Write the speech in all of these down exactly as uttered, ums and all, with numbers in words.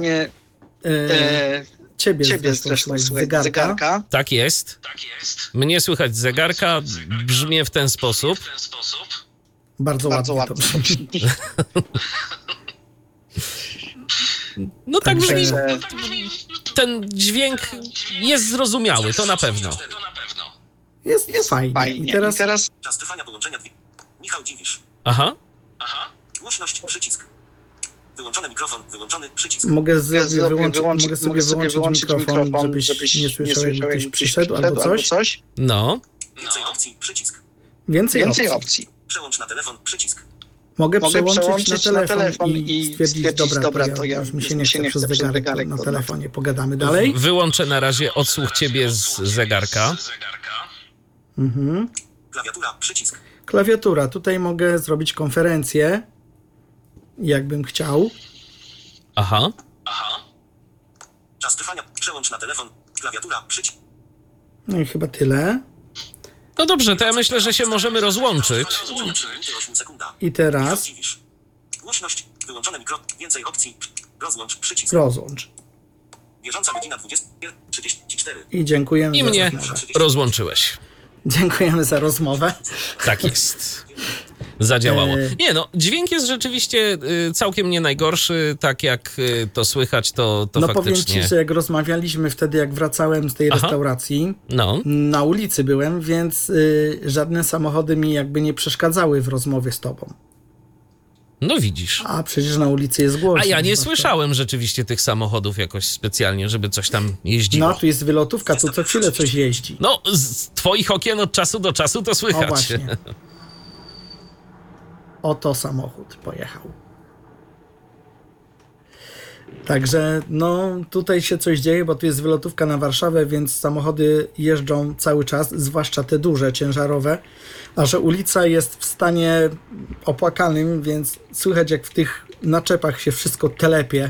stronie e, ciebie, ciebie zresztą, zresztą słuchaj, słuchaj, zegarka. zegarka. Tak jest. Mnie słychać z zegarka, brzmię w ten sposób. Bardzo, Bardzo ładnie, ładnie to brzmi. No tak Także- brzmi. Ten dźwięk jest zrozumiały, to na pewno. Jest, Jest fajnie. fajnie. I teraz I teraz Czas trwania połączenia dwie. Michał Dziwisz. Aha. Głośność, przycisk. Wyłączony mikrofon, wyłączony przycisk. mogę, z, ja zrobię wyłączyć, wyłączyć, mogę sobie wyłączyć, mikrofon, żebyś nie słyszał, jakby ktoś przyszedł albo coś. No. Więcej opcji, przycisk. Więcej, Więcej opcji. opcji. Przełącz na telefon, przycisk. Mogę, Mogę przełączyć, przełączyć na na telefon, telefon i, i stwierdzić, stwierdzić, dobra, dobra, to, to ja, ja już mi się nie chce przez przez zegarek, zegarek, to na to- telefonie pogadamy dalej. Wyłączę na razie odsłuch ciebie z zegarka. Mhm. Klawiatura, przycisk. Klawiatura. Tutaj mogę zrobić konferencję, jakbym chciał. Aha. Czas trwania, przełącz na telefon. Klawiatura, przycisk. No i chyba tyle. No dobrze, to ja myślę, że się możemy rozłączyć. osiem sekunda. I teraz Dziwisz. Głośność, wyłączony mikrofon, więcej opcji. Rozłącz, przycisk. rozłącz. Bieżąca godzina dwudziesta trzydzieści cztery. I dziękujemy I za mnie rozmowę. rozłączyłeś. Dziękujemy za rozmowę. Tak jest. Zadziałało. E- Nie no, dźwięk jest rzeczywiście y, całkiem nie najgorszy, tak jak y, to słychać, to, to No powiem faktycznie... ci, że jak rozmawialiśmy wtedy, jak wracałem z tej Aha. restauracji, No, na ulicy byłem, więc y, żadne samochody mi jakby nie przeszkadzały w rozmowie z tobą. no widzisz. A przecież na ulicy jest głośno. A ja nie zwłaszcza- słyszałem rzeczywiście tych samochodów jakoś specjalnie, żeby coś tam jeździło. No, tu jest wylotówka, tu co chwilę coś jeździ. No, z twoich okien od czasu do czasu to O słychać. właśnie. Oto samochód pojechał. Także no tutaj się coś dzieje, bo tu jest wylotówka na Warszawę, więc samochody jeżdżą cały czas, zwłaszcza te duże, ciężarowe, a że ulica jest w stanie opłakanym, więc słychać jak w tych naczepach się wszystko telepie.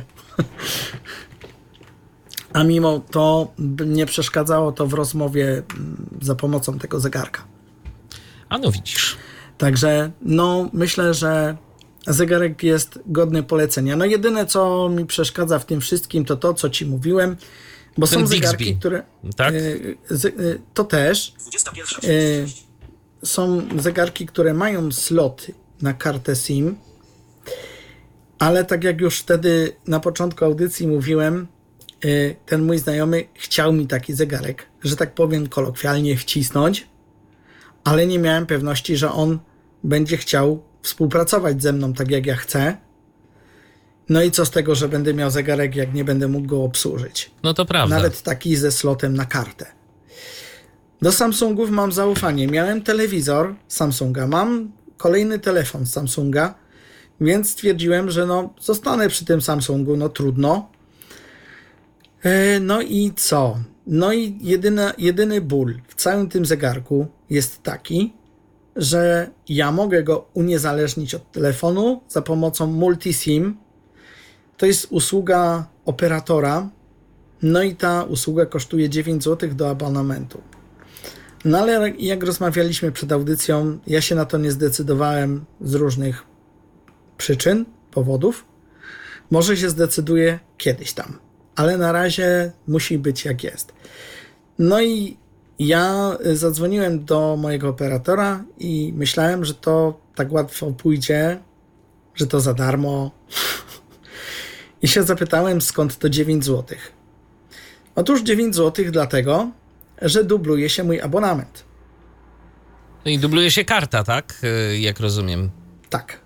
A mimo to nie przeszkadzało to w rozmowie mm, za pomocą tego zegarka. A no widzisz. Także no myślę, że zegarek jest godny polecenia. No jedyne co mi przeszkadza w tym wszystkim to to, co ci mówiłem, bo Ten są zegarki, Bixby, które... tak? y, z, y, to też. dwudziesta pierwsza. Y, są zegarki, które mają sloty na kartę SIM, ale tak jak już wtedy na początku audycji mówiłem, y, ten mój znajomy chciał mi taki zegarek, że tak powiem kolokwialnie wcisnąć, ale nie miałem pewności, że on będzie chciał współpracować ze mną tak jak ja chcę. No i co z tego, że będę miał zegarek, jak nie będę mógł go obsłużyć. No to prawda. Nawet taki ze slotem na kartę. Do Samsungów mam zaufanie. Miałem telewizor Samsunga, mam kolejny telefon z Samsunga, więc stwierdziłem, że no zostanę przy tym Samsungu, no trudno. E, no i co? No i jedyna, jedyny ból w całym tym zegarku jest taki, że ja mogę go uniezależnić od telefonu za pomocą multisim. To jest usługa operatora, no i ta usługa kosztuje dziewięć złotych do abonamentu. No ale jak rozmawialiśmy przed audycją, ja się na to nie zdecydowałem z różnych przyczyn, powodów. Może się zdecyduję kiedyś tam, ale na razie musi być jak jest. No i ja zadzwoniłem do mojego operatora i myślałem, że to tak łatwo pójdzie, że to za darmo. I się zapytałem, skąd to dziewięć złotych. Otóż dziewięć złotych dlatego, że dubluje się mój abonament. No i dubluje się karta, tak? Y, Jak rozumiem. Tak.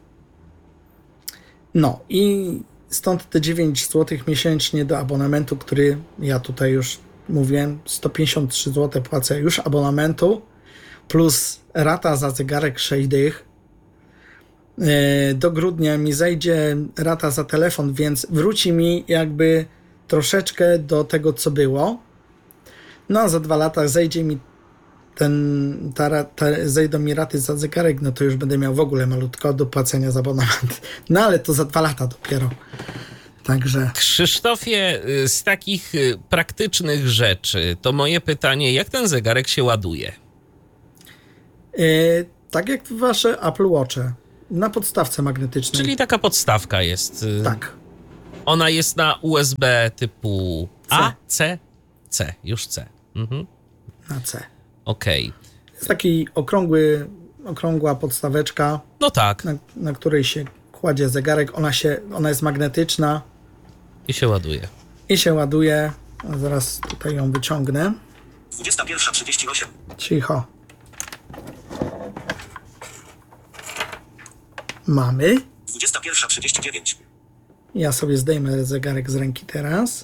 No i stąd te dziewięć złotych miesięcznie do abonamentu, który ja tutaj już mówiłem, sto pięćdziesiąt trzy złote płacę już abonamentu, plus rata za zegarek sześć dych. Do grudnia mi zejdzie rata za telefon, więc wróci mi jakby troszeczkę do tego, co było. No a za dwa lata zejdzie mi ten, ta, ta, zejdą mi raty za zegarek, no to już będę miał w ogóle malutko do płacenia za abonament. No ale to za dwa lata dopiero. Także... Krzysztofie, y, z takich y, praktycznych rzeczy, to moje pytanie, jak ten zegarek się ładuje? Yy, tak jak wasze Apple Watche. Na podstawce magnetycznej. Czyli taka podstawka jest. y, Tak. Ona jest na U S B typu A, C. C? C, już C. Mhm. Na C. Okej. Jest taki okrągły, okrągła podstaweczka, No tak. na, na której się kładzie zegarek. Ona, się, ona jest magnetyczna I się ładuje. i się ładuje. Zaraz tutaj ją wyciągnę. dwudziesta pierwsza trzydzieści osiem. Cicho. Mamy. dwudziesta pierwsza trzydzieści dziewięć. Ja sobie zdejmę zegarek z ręki teraz.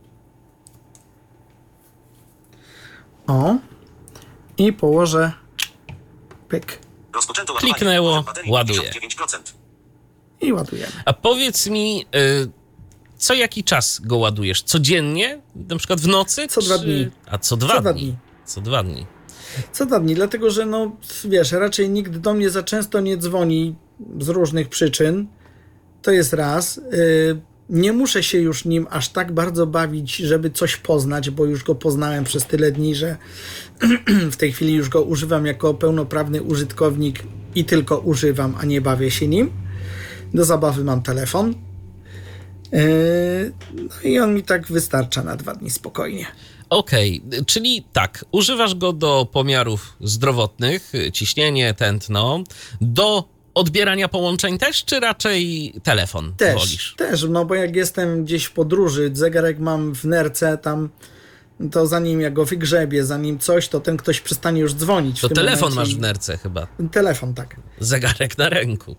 O. I położę. Pyk. Rozpoczęto ładowanie. Kliknęło, Baterii ładuje. pięćdziesiąt dziewięć procent. I ładujemy. A powiedz mi, y, co jaki czas go ładujesz? Codziennie? Na przykład w nocy? Co dwa czy... dni. A co dwa, Co dwa dni? dni. Co dwa dni. Co dwa dni, dlatego że no wiesz, raczej nikt do mnie za często nie dzwoni z różnych przyczyn. To jest raz. Yy, nie muszę się już nim aż tak bardzo bawić, żeby coś poznać, bo już go poznałem przez tyle dni, że w tej chwili już go używam jako pełnoprawny użytkownik i tylko używam, a nie bawię się nim. Do zabawy mam telefon. Yy, no i on mi tak wystarcza na dwa dni spokojnie. Okej, czyli tak, używasz go do pomiarów zdrowotnych, ciśnienie, tętno, do odbierania połączeń też, czy raczej telefon Też, wolisz? też, no bo jak jestem gdzieś w podróży, zegarek mam w nerce tam, to zanim ja go wygrzebię, zanim coś, to ten ktoś przestanie już dzwonić. w To tym telefon momencie masz i- w nerce chyba, Telefon, tak. zegarek na ręku.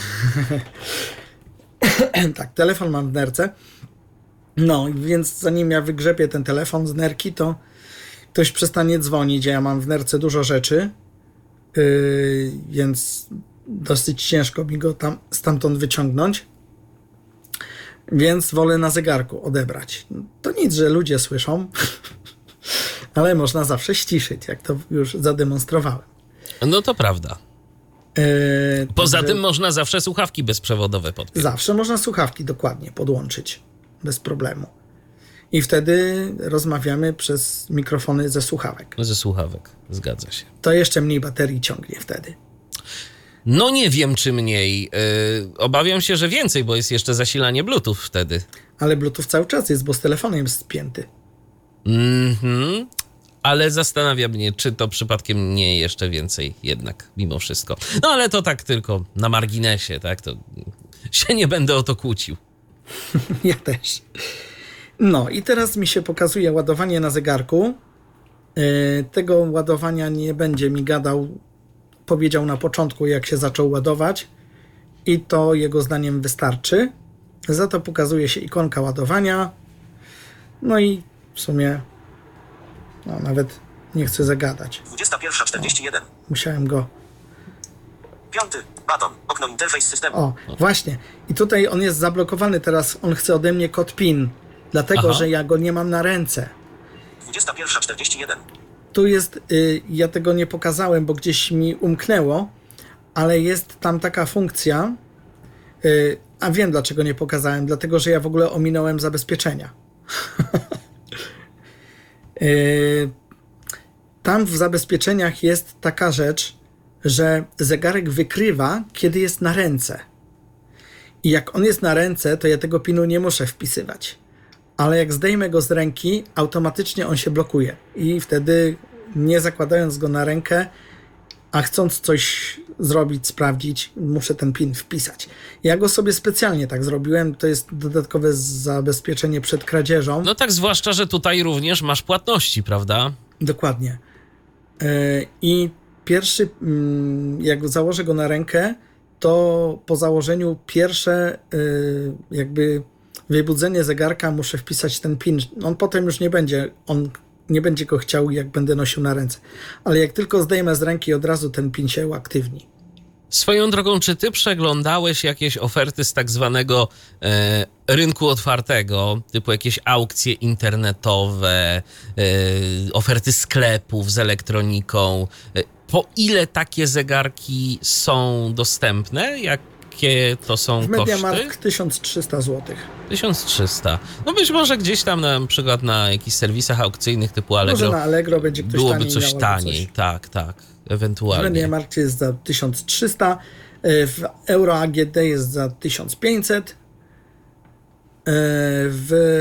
Tak, telefon mam w nerce. No, więc zanim ja wygrzebię ten telefon z nerki, to ktoś przestanie dzwonić, a ja mam w nerce dużo rzeczy, yy, więc dosyć ciężko mi go tam stamtąd wyciągnąć. Więc wolę na zegarku odebrać. To nic, że ludzie słyszą, ale można zawsze ściszyć, jak to już zademonstrowałem. No to prawda. Yy, Poza także tym można zawsze słuchawki bezprzewodowe podpiąć. zawsze można słuchawki dokładnie podłączyć, bez problemu. I wtedy rozmawiamy przez mikrofony ze słuchawek. Ze słuchawek, zgadza się. To jeszcze mniej baterii ciągnie wtedy. No nie wiem, czy mniej. Yy, obawiam się, że więcej, bo jest jeszcze zasilanie Bluetooth wtedy. Ale Bluetooth cały czas jest, bo z telefonem jest spięty. Mhm. Ale zastanawia mnie, czy to przypadkiem nie jeszcze więcej jednak, mimo wszystko. No ale to tak tylko na marginesie, tak? To się nie będę o to kłócił. Ja też. No i teraz mi się pokazuje ładowanie na zegarku. Yy, tego ładowania nie będzie mi gadał. Powiedział na początku, jak się zaczął ładować. I to jego zdaniem wystarczy. Za to pokazuje się ikonka ładowania. No i w sumie no, nawet nie chcę zagadać. dwudziesta pierwsza czterdzieści jeden. Musiałem go... Piąty. Baton. Okno interfejs systemu. O, właśnie. I tutaj on jest zablokowany teraz. On chce ode mnie kod PIN. Dlatego, Aha. że ja go nie mam na ręce. dwudziesta pierwsza czterdzieści jeden. Tu jest, y, ja tego nie pokazałem, bo gdzieś mi umknęło, ale jest tam taka funkcja, y, a wiem dlaczego nie pokazałem, dlatego że ja w ogóle ominąłem zabezpieczenia. y, tam w zabezpieczeniach jest taka rzecz, że zegarek wykrywa, kiedy jest na ręce. I jak on jest na ręce, to ja tego pinu nie muszę wpisywać. Ale jak zdejmę go z ręki, automatycznie on się blokuje. I wtedy, nie zakładając go na rękę, a chcąc coś zrobić, sprawdzić, muszę ten pin wpisać. Ja go sobie specjalnie tak zrobiłem. To jest dodatkowe zabezpieczenie przed kradzieżą. No tak, zwłaszcza, że tutaj również masz płatności, prawda? Dokładnie. Yy, I pierwszy, mm, jak założę go na rękę, to po założeniu pierwsze yy, jakby wybudzenie zegarka muszę wpisać ten pin. On potem już nie będzie, on nie będzie go chciał, jak będę nosił na ręce. Ale jak tylko zdejmę z ręki, od razu ten pin się uaktywni. Swoją drogą, czy ty przeglądałeś jakieś oferty z tak zwanego e, rynku otwartego, typu jakieś aukcje internetowe, e, oferty sklepów z elektroniką? E, po ile takie zegarki są dostępne? Jakie to są W koszty? MediaMarkt tysiąc trzysta złotych. tysiąc trzysta. No być może gdzieś tam na przykład na jakichś serwisach aukcyjnych typu Allegro Może na Allegro będzie ktoś byłoby taniej coś miał albo taniej. coś. Tak, tak. W Ewentualnie. MediaMarkcie jest za tysiąc trzysta, w Euro A G D jest za tysiąc pięćset. w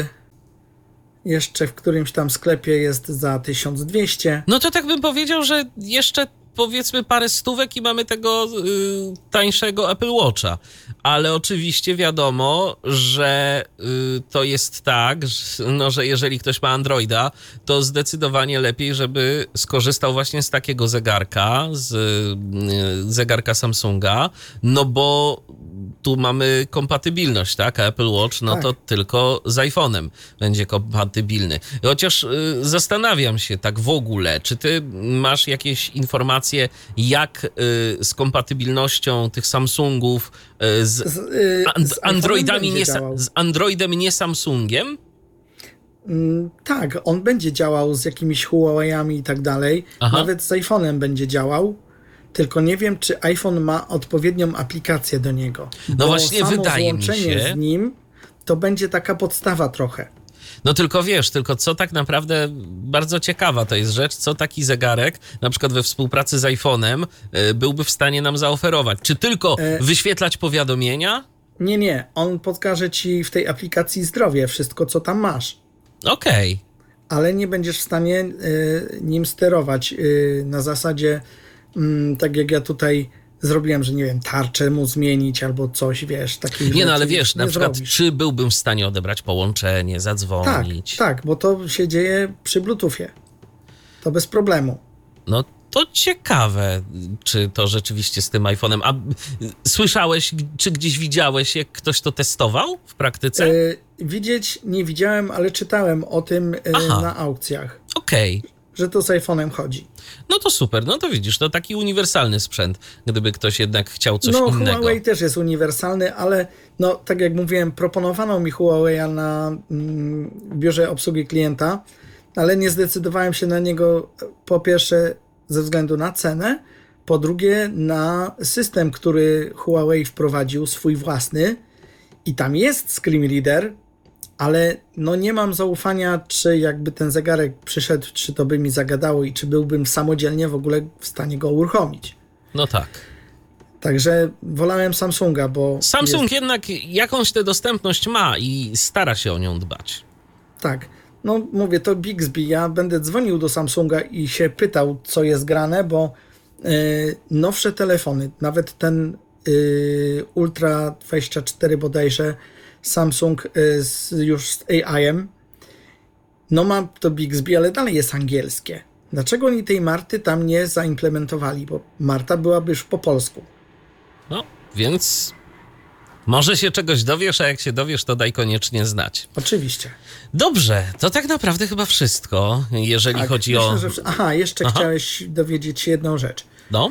jeszcze w którymś tam sklepie jest za tysiąc dwieście. No to tak bym powiedział, że jeszcze powiedzmy parę stówek i mamy tego y, tańszego Apple Watcha. Ale oczywiście wiadomo, że y, to jest tak, że, no, że jeżeli ktoś ma Androida, to zdecydowanie lepiej, żeby skorzystał właśnie z takiego zegarka, z y, zegarka Samsunga, no bo tu mamy kompatybilność, tak? A Apple Watch, no Tak. to tylko z iPhone'em będzie kompatybilny. Chociaż y, zastanawiam się tak w ogóle, czy ty masz jakieś informacje, jak y, z kompatybilnością tych Samsungów y, z, Z, y, and, z Androidami, iPhone'em nie, będzie sa- działał. z Androidem, nie Samsungiem? Mm, Tak, on będzie działał z jakimiś Huawei'ami i tak dalej. Aha. Nawet z iPhone'em będzie działał. Tylko nie wiem, czy iPhone ma odpowiednią aplikację do niego. No właśnie, samo wydaje mi złączenie się- z nim to będzie taka podstawa trochę. No tylko wiesz, tylko co tak naprawdę bardzo ciekawa to jest rzecz, co taki zegarek, na przykład we współpracy z iPhone'em, y, byłby w stanie nam zaoferować. Czy tylko E- wyświetlać powiadomienia? Nie, nie. On podkaże ci w tej aplikacji zdrowie, wszystko co tam masz. Okej. Ale nie będziesz w stanie y, nim sterować y, na zasadzie, mm, tak jak ja tutaj zrobiłem, że nie wiem, tarczę mu zmienić albo coś, wiesz, takiej Nie no, ale rzeczy wiesz, na nie przykład, zrobisz. czy byłbym w stanie odebrać połączenie, Tak, zadzwonić? tak, bo to się dzieje przy Bluetoothie. To bez problemu. No to ciekawe, czy to rzeczywiście z tym iPhone'em. A y, słyszałeś, czy gdzieś widziałeś, jak ktoś to testował w praktyce? Y, widzieć nie widziałem, ale czytałem o tym y, Aha. na aukcjach, Okej. że to z iPhone'em chodzi. No to super, no to widzisz, to taki uniwersalny sprzęt, gdyby ktoś jednak chciał coś no, innego. Huawei też jest uniwersalny, ale no, tak jak mówiłem, proponowano mi Huawei'a na mm, biurze obsługi klienta, ale nie zdecydowałem się na niego po pierwsze ze względu na cenę, po drugie na system, który Huawei wprowadził, swój własny i tam jest screen reader, ale no nie mam zaufania, czy jakby ten zegarek przyszedł, czy to by mi zagadało i czy byłbym samodzielnie w ogóle w stanie go uruchomić. No tak. Także wolałem Samsunga, bo Samsung jest, jednak jakąś tę dostępność ma i stara się o nią dbać. tak, no mówię, to Bixby, ja będę dzwonił do Samsunga i się pytał, co jest grane, bo y, nowsze telefony, nawet ten y, Ultra dwadzieścia cztery bodajże, Samsung y, z, już z A I-em, no ma to Bixby, ale dalej jest angielskie. Dlaczego oni tej Marty tam nie zaimplementowali? Bo Marta byłaby już po polsku. No, więc może się czegoś dowiesz, a jak się dowiesz, to daj koniecznie znać. Oczywiście. Dobrze, to tak naprawdę chyba wszystko, jeżeli Tak, chodzi myślę, o... że... Aha, jeszcze Aha. chciałeś dowiedzieć się jedną rzecz. No,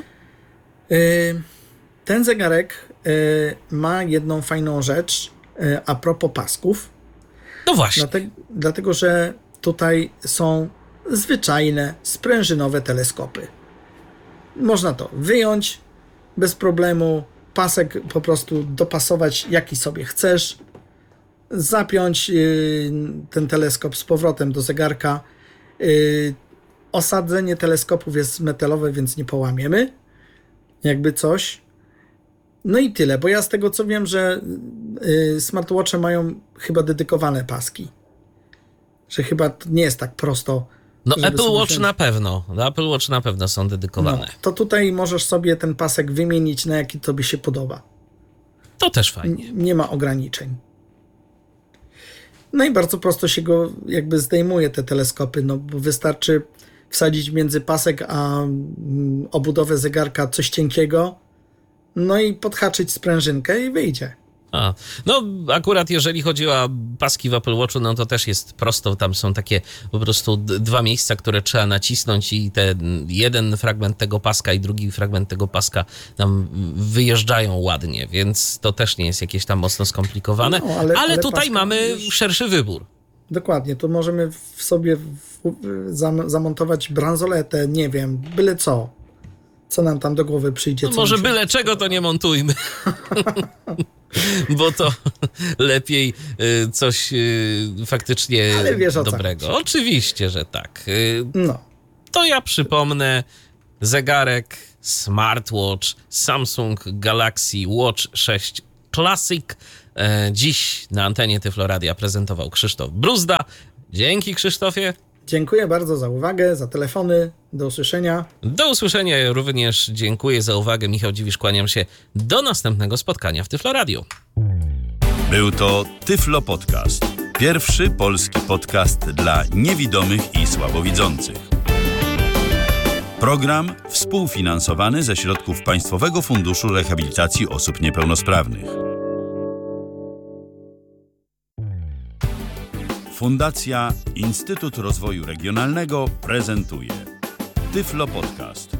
Y, Ten zegarek y, ma jedną fajną rzecz y, a propos pasków, no właśnie. dlatego, dlatego że tutaj są zwyczajne, sprężynowe teleskopy. Można to wyjąć bez problemu, pasek po prostu dopasować jaki sobie chcesz, zapiąć y, ten teleskop z powrotem do zegarka. Y, Osadzenie teleskopów jest metalowe, więc nie połamiemy. Jakby coś. No i tyle, bo ja z tego co wiem, że y, smartwatche mają chyba dedykowane paski. Że chyba to nie jest tak prosto. No żeby Apple sobie Watch wziąć- na pewno. No, Apple Watch na pewno są dedykowane. No, to tutaj możesz sobie ten pasek wymienić na jaki tobie się podoba. To też fajnie. N- Nie ma ograniczeń. No i bardzo prosto się go jakby zdejmuje te teleskopy, no bo wystarczy wsadzić między pasek a mm, obudowę zegarka coś cienkiego, no i podhaczyć sprężynkę i wyjdzie. A, no akurat jeżeli chodzi o paski w Apple Watchu, no to też jest prosto, tam są takie po prostu d- dwa miejsca, które trzeba nacisnąć i ten jeden fragment tego paska i drugi fragment tego paska tam wyjeżdżają ładnie, więc to też nie jest jakieś tam mocno skomplikowane, No, ale- ale, ale tutaj paska mamy już- szerszy wybór. Dokładnie, to możemy w sobie w, w, zam, zamontować bransoletę, nie wiem, byle co. Co nam tam do głowy przyjdzie. No co może nam się- byle czego to nie montujmy. Bo to lepiej y, coś y, faktycznie Ale wiesz, o co dobrego. chodzi. Oczywiście, że tak. Y, No, To ja przypomnę, zegarek smartwatch Samsung Galaxy Watch sześć Classic e, dziś na antenie Tyfloradia prezentował Krzysztof Bruzda. Dzięki, Krzysztofie. Dziękuję bardzo za uwagę, za telefony. Do usłyszenia. Do usłyszenia. Ja również dziękuję za uwagę. Michał Dziwisz, kłaniam się. Do następnego spotkania w Tyfloradiu. Był to Tyflo Podcast. Pierwszy polski podcast dla niewidomych i słabowidzących. Program współfinansowany ze środków Państwowego Funduszu Rehabilitacji Osób Niepełnosprawnych. Fundacja Instytut Rozwoju Regionalnego prezentuje Tyflo Podcast.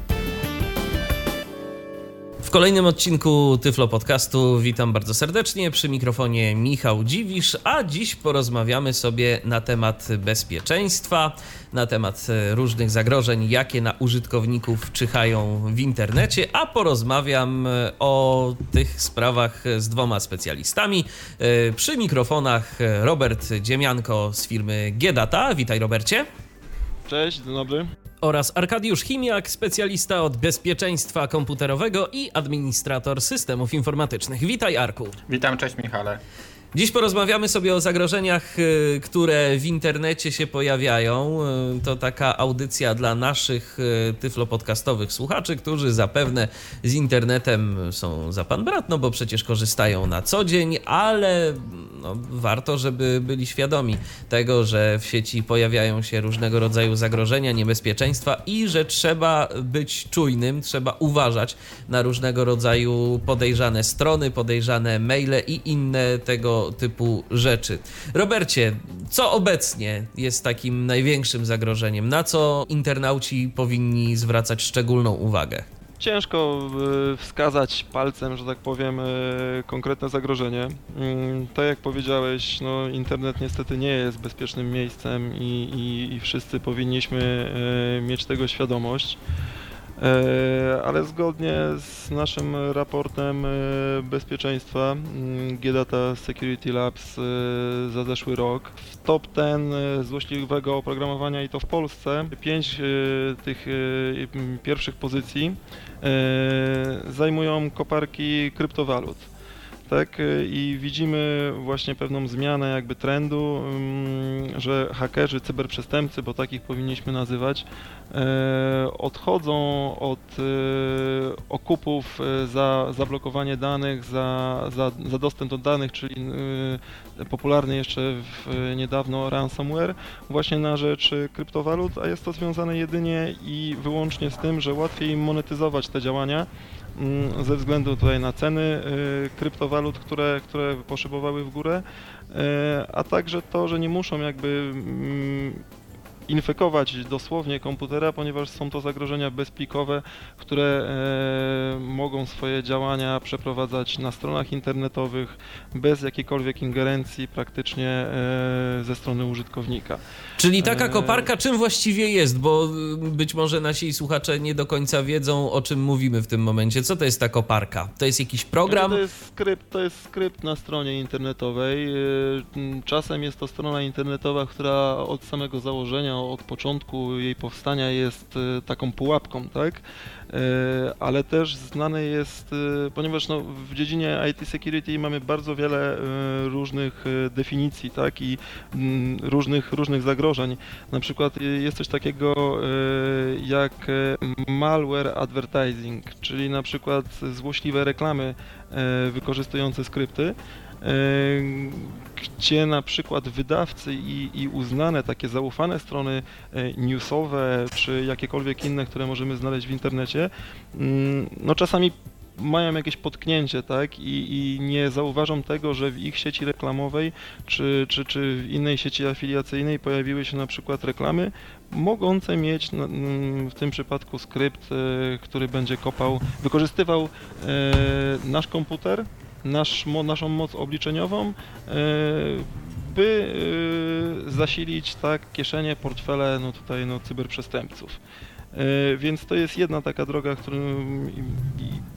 W kolejnym odcinku Tyflo Podcastu witam bardzo serdecznie, przy mikrofonie Michał Dziwisz, a dziś porozmawiamy sobie na temat bezpieczeństwa, na temat różnych zagrożeń, jakie na użytkowników czyhają w internecie, a porozmawiam o tych sprawach z dwoma specjalistami. Przy mikrofonach Robert Dziemianko z firmy G-Data. Witaj, Robercie. Cześć, dzień dobry. Oraz Arkadiusz Chimiak, specjalista od bezpieczeństwa komputerowego i administrator systemów informatycznych. Witaj, Arku. Witam, cześć Michale. Dziś porozmawiamy sobie o zagrożeniach, które w internecie się pojawiają. To taka audycja dla naszych tyflopodcastowych słuchaczy, którzy zapewne z internetem są za pan brat, no bo przecież korzystają na co dzień, ale no, warto, żeby byli świadomi tego, że w sieci pojawiają się różnego rodzaju zagrożenia, niebezpieczeństwa i że trzeba być czujnym, trzeba uważać na różnego rodzaju podejrzane strony, podejrzane maile i inne tego typu rzeczy. Robercie, co obecnie jest takim największym zagrożeniem? Na co internauci powinni zwracać szczególną uwagę? Ciężko y, wskazać palcem, że tak powiem, y, konkretne zagrożenie. Y, tak jak powiedziałeś, no, internet niestety nie jest bezpiecznym miejscem i, i, i wszyscy powinniśmy y, mieć tego świadomość. Ale zgodnie z naszym raportem bezpieczeństwa G-Data Security Labs za zeszły rok, w top dziesięć złośliwego oprogramowania i to w Polsce, pięć tych pierwszych pozycji zajmują koparki kryptowalut. Tak, i widzimy właśnie pewną zmianę jakby trendu, że hakerzy, cyberprzestępcy, bo takich powinniśmy nazywać, odchodzą od okupów za zablokowanie danych, za, za, za dostęp do danych, czyli popularny jeszcze w, niedawno ransomware, właśnie na rzecz kryptowalut, a jest to związane jedynie i wyłącznie z tym, że łatwiej im monetyzować te działania ze względu tutaj na ceny kryptowalut, które, które poszybowały w górę, a także to, że nie muszą jakby infekować dosłownie komputera, ponieważ są to zagrożenia bezplikowe, które e, mogą swoje działania przeprowadzać na stronach internetowych bez jakiejkolwiek ingerencji praktycznie e, ze strony użytkownika. Czyli taka koparka czym właściwie jest? Bo być może nasi słuchacze nie do końca wiedzą, o czym mówimy w tym momencie. Co to jest ta koparka? To jest jakiś program? To jest skrypt, to jest skrypt na stronie internetowej. Czasem jest to strona internetowa, która od samego założenia, od początku jej powstania jest taką pułapką, tak? Ale też znane jest, ponieważ no, w dziedzinie I T security mamy bardzo wiele różnych definicji, tak? I różnych, różnych zagrożeń. Na przykład jest coś takiego jak malware advertising, czyli na przykład złośliwe reklamy wykorzystujące skrypty, gdzie na przykład wydawcy i, i uznane takie zaufane strony newsowe czy jakiekolwiek inne, które możemy znaleźć w internecie, no czasami mają jakieś potknięcie, tak, i, i nie zauważą tego, że w ich sieci reklamowej czy, czy, czy w innej sieci afiliacyjnej pojawiły się na przykład reklamy mogące mieć w tym przypadku skrypt, który będzie kopał, wykorzystywał nasz komputer, nasz, naszą moc obliczeniową, by zasilić tak kieszenie, portfele no tutaj no cyberprzestępców. Więc to jest jedna taka droga, którą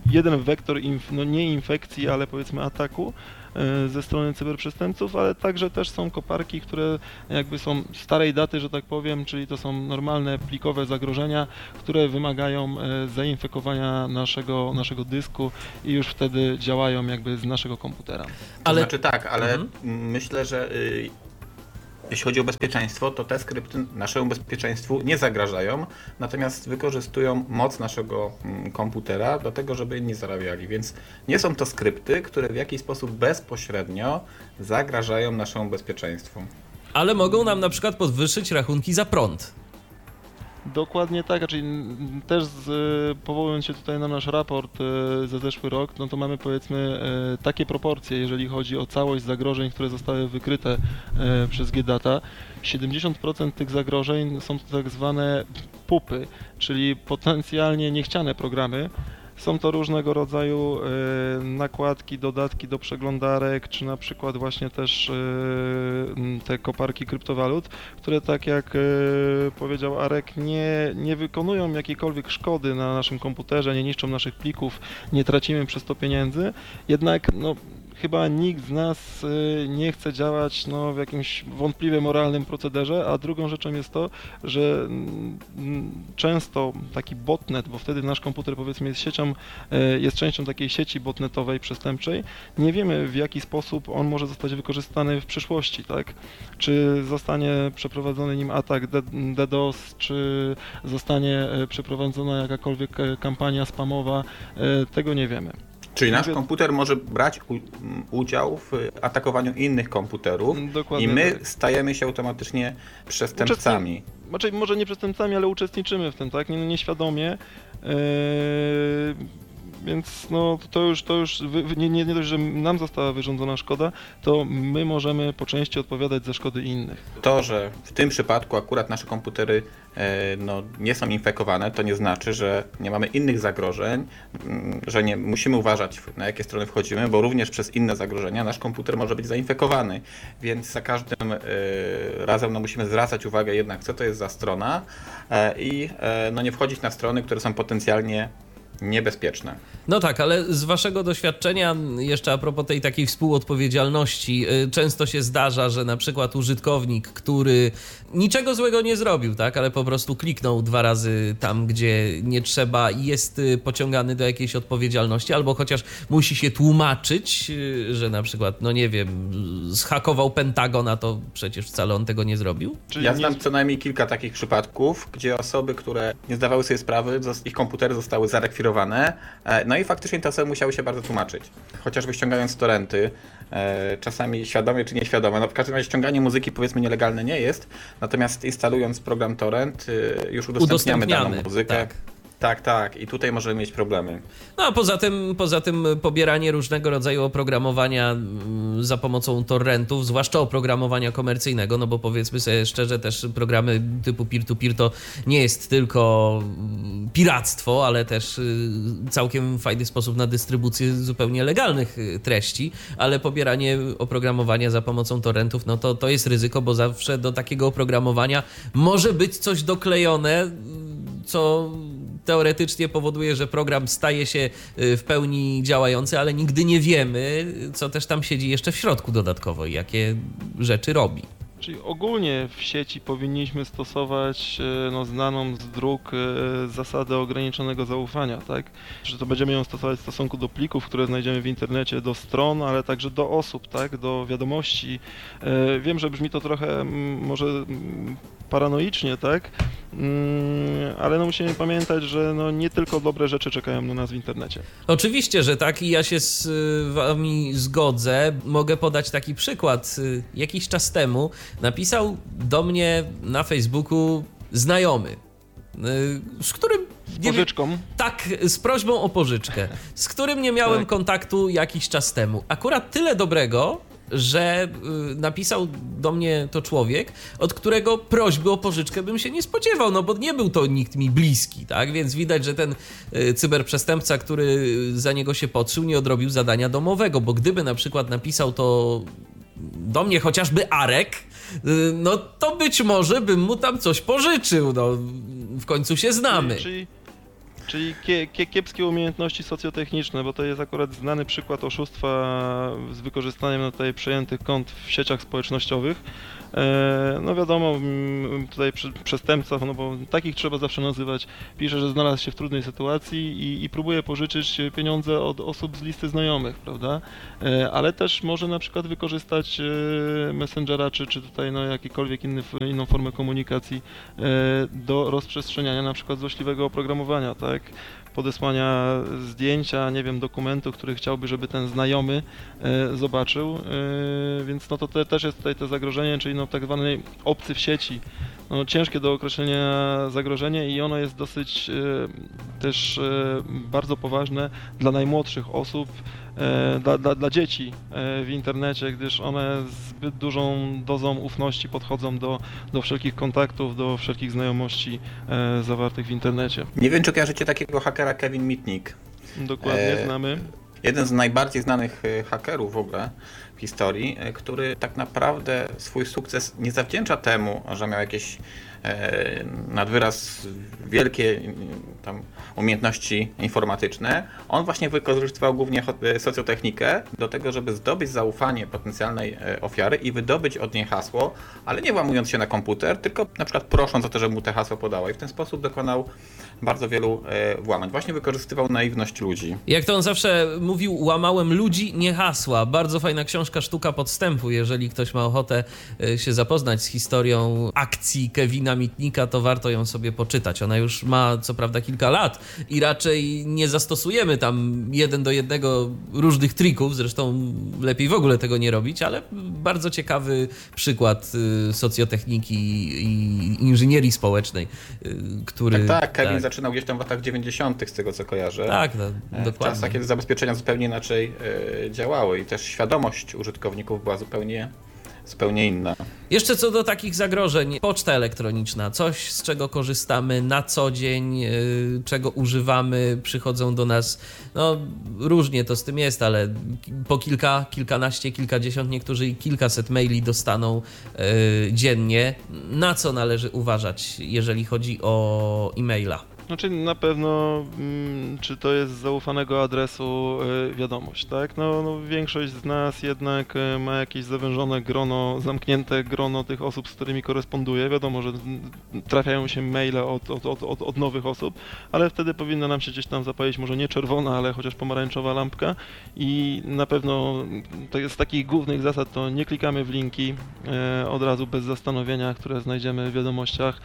jeden wektor, inf, no nie infekcji, ale powiedzmy ataku ze strony cyberprzestępców, ale także też są koparki, które jakby są starej daty, że tak powiem, czyli to są normalne plikowe zagrożenia, które wymagają zainfekowania naszego, naszego dysku i już wtedy działają jakby z naszego komputera. Ale... To znaczy tak, ale mhm. myślę, że y, jeśli chodzi o bezpieczeństwo, to te skrypty naszemu bezpieczeństwu nie zagrażają, natomiast wykorzystują moc naszego mm, komputera do tego, żeby inni zarabiali, więc nie są to skrypty, które w jakiś sposób bezpośrednio zagrażają naszemu bezpieczeństwu. Ale mogą nam na przykład podwyższyć rachunki za prąd. Dokładnie tak, czyli też z, powołując się tutaj na nasz raport za zeszły rok, no to mamy powiedzmy takie proporcje, jeżeli chodzi o całość zagrożeń, które zostały wykryte przez G-Data. siedemdziesiąt procent tych zagrożeń są to tak zwane pupy, czyli potencjalnie niechciane programy. Są to różnego rodzaju y, nakładki, dodatki do przeglądarek, czy na przykład właśnie też y, te koparki kryptowalut, które tak jak y, powiedział Arek, nie, nie wykonują jakiejkolwiek szkody na naszym komputerze, nie niszczą naszych plików, nie tracimy przez to pieniędzy, jednak no, chyba nikt z nas y, nie chce działać no, w jakimś wątpliwie moralnym procederze, a drugą rzeczą jest to, że mm, często taki botnet, bo wtedy nasz komputer powiedzmy jest siecią, y, jest częścią takiej sieci botnetowej, przestępczej, nie wiemy w jaki sposób on może zostać wykorzystany w przyszłości, tak? Czy zostanie przeprowadzony nim atak DDoS, czy zostanie przeprowadzona jakakolwiek kampania spamowa, y, tego nie wiemy. Czyli nasz komputer może brać u, udział w atakowaniu innych komputerów. Dokładnie i my tak. stajemy się automatycznie przestępcami. Uczestni... Może nie przestępcami, ale uczestniczymy w tym, tak? Nie, nieświadomie. Yy... Więc no, to już, to już nie, nie, nie dość, że nam została wyrządzona szkoda, to my możemy po części odpowiadać za szkody innych. To, że w tym przypadku akurat nasze komputery e, no, nie są infekowane, to nie znaczy, że nie mamy innych zagrożeń, że nie musimy uważać, na jakie strony wchodzimy, bo również przez inne zagrożenia nasz komputer może być zainfekowany. Więc za każdym e, razem no, musimy zwracać uwagę jednak, co to jest za strona e, i e, no, nie wchodzić na strony, które są potencjalnie niebezpieczne. No tak, ale z waszego doświadczenia, jeszcze a propos tej takiej współodpowiedzialności, często się zdarza, że na przykład użytkownik, który niczego złego nie zrobił, tak, ale po prostu kliknął dwa razy tam, gdzie nie trzeba i jest pociągany do jakiejś odpowiedzialności, albo chociaż musi się tłumaczyć, że na przykład, no nie wiem, zhakował Pentagon, a to przecież wcale on tego nie zrobił? Czyli ja znam nie... co najmniej kilka takich przypadków, gdzie osoby, które nie zdawały sobie sprawy, ich komputery zostały zarekwirowane, no i faktycznie te osoby musiały się bardzo tłumaczyć. Chociażby ściągając torrenty, czasami świadomie czy nieświadome. No w każdym razie ściąganie muzyki powiedzmy nielegalne nie jest, natomiast instalując program torrent już udostępniamy daną muzykę. Tak. Tak, tak. I tutaj możemy mieć problemy. No a poza tym, poza tym pobieranie różnego rodzaju oprogramowania za pomocą torrentów, zwłaszcza oprogramowania komercyjnego, no bo powiedzmy sobie szczerze, też programy typu peer-to-peer to nie jest tylko piractwo, ale też całkiem fajny sposób na dystrybucję zupełnie legalnych treści, ale pobieranie oprogramowania za pomocą torrentów, no to, to jest ryzyko, bo zawsze do takiego oprogramowania może być coś doklejone, co teoretycznie powoduje, że program staje się w pełni działający, ale nigdy nie wiemy, co też tam siedzi jeszcze w środku dodatkowo i jakie rzeczy robi. Czyli ogólnie w sieci powinniśmy stosować no, znaną z dróg zasadę ograniczonego zaufania, tak? Że to będziemy ją stosować w stosunku do plików, które znajdziemy w internecie, do stron, ale także do osób, tak? Do wiadomości. Wiem, że brzmi to trochę może paranoicznie, tak? Ale no musimy pamiętać, że no nie tylko dobre rzeczy czekają na nas w internecie. Oczywiście, że tak i ja się z wami zgodzę. Mogę podać taki przykład. Jakiś czas temu napisał do mnie na Facebooku znajomy, z którym... Z pożyczką? Tak, z prośbą o pożyczkę, z którym nie miałem tak. kontaktu jakiś czas temu. Akurat tyle dobrego, że napisał do mnie to człowiek, od którego prośby o pożyczkę bym się nie spodziewał, no bo nie był to nikt mi bliski, tak? Więc widać, że ten cyberprzestępca, który za niego się podszył, nie odrobił zadania domowego, bo gdyby na przykład napisał to do mnie chociażby Arek, no to być może bym mu tam coś pożyczył, no w końcu się znamy. Czyli, Czyli kie, kie, kiepskie umiejętności socjotechniczne, bo to jest akurat znany przykład oszustwa z wykorzystaniem no, tutaj przejętych kont w sieciach społecznościowych. E, no wiadomo, tutaj przestępca, no bo takich trzeba zawsze nazywać, pisze, że znalazł się w trudnej sytuacji i, i próbuje pożyczyć pieniądze od osób z listy znajomych, prawda? E, ale też może na przykład wykorzystać e, Messengera, czy, czy tutaj no, jakikolwiek inny, inną formę komunikacji e, do rozprzestrzeniania na przykład złośliwego oprogramowania, tak? Podesłania zdjęcia, nie wiem, dokumentu, który chciałby, żeby ten znajomy e, zobaczył, e, więc no to te, też jest tutaj to zagrożenie, czyli no tak zwany obcy w sieci. No, ciężkie do określenia zagrożenie i ono jest dosyć e, też e, bardzo poważne dla najmłodszych osób, e, dla, dla, dla dzieci e, w internecie, gdyż one zbyt dużą dozą ufności podchodzą do, do wszelkich kontaktów, do wszelkich znajomości e, zawartych w internecie. Nie wiem, czy kojarzycie takiego hakera Kevin Mitnick. Dokładnie, e, znamy. Jeden z najbardziej znanych hakerów w ogóle w historii, który tak naprawdę swój sukces nie zawdzięcza temu, że miał jakieś e, nad wyraz wielkie tam umiejętności informatyczne. On właśnie wykorzystywał głównie socjotechnikę do tego, żeby zdobyć zaufanie potencjalnej ofiary i wydobyć od niej hasło, ale nie włamując się na komputer, tylko na przykład prosząc o to, żeby mu te hasło podała i w ten sposób dokonał bardzo wielu e, włamań. Właśnie wykorzystywał naiwność ludzi. Jak to on zawsze mówił, łamałem ludzi, nie hasła. Bardzo fajna książka Sztuka Podstępu. Jeżeli ktoś ma ochotę się zapoznać z historią akcji Kevina Mitnicka, to warto ją sobie poczytać. Ona już ma co prawda kilka lat i raczej nie zastosujemy tam jeden do jednego różnych trików, zresztą lepiej w ogóle tego nie robić, ale bardzo ciekawy przykład socjotechniki i inżynierii społecznej, który... Tak, tak, Kevin tak. zaczynał gdzieś tam w latach dziewięćdziesiątych z tego co kojarzę. Tak, no, w dokładnie. czasach, kiedy zabezpieczenia zupełnie inaczej e, działały i też świadomość użytkowników była zupełnie, zupełnie inna. Jeszcze co do takich zagrożeń, poczta elektroniczna, coś z czego korzystamy na co dzień, yy, czego używamy, przychodzą do nas, no różnie to z tym jest, ale po kilka, kilkanaście, kilkadziesiąt, niektórzy i kilkaset maili dostaną yy, dziennie. Na co należy uważać, jeżeli chodzi o e-maila? Znaczy na pewno, mm, czy to jest z zaufanego adresu y, wiadomość, tak? No, no większość z nas jednak y, ma jakieś zawężone grono, zamknięte grono tych osób, z którymi koresponduje. Wiadomo, że trafiają się maile od, od, od, od, od nowych osób, ale wtedy powinna nam się gdzieś tam zapalić może nie czerwona, ale chociaż pomarańczowa lampka i na pewno to jest z takich głównych zasad, to nie klikamy w linki y, od razu bez zastanowienia, które znajdziemy w wiadomościach,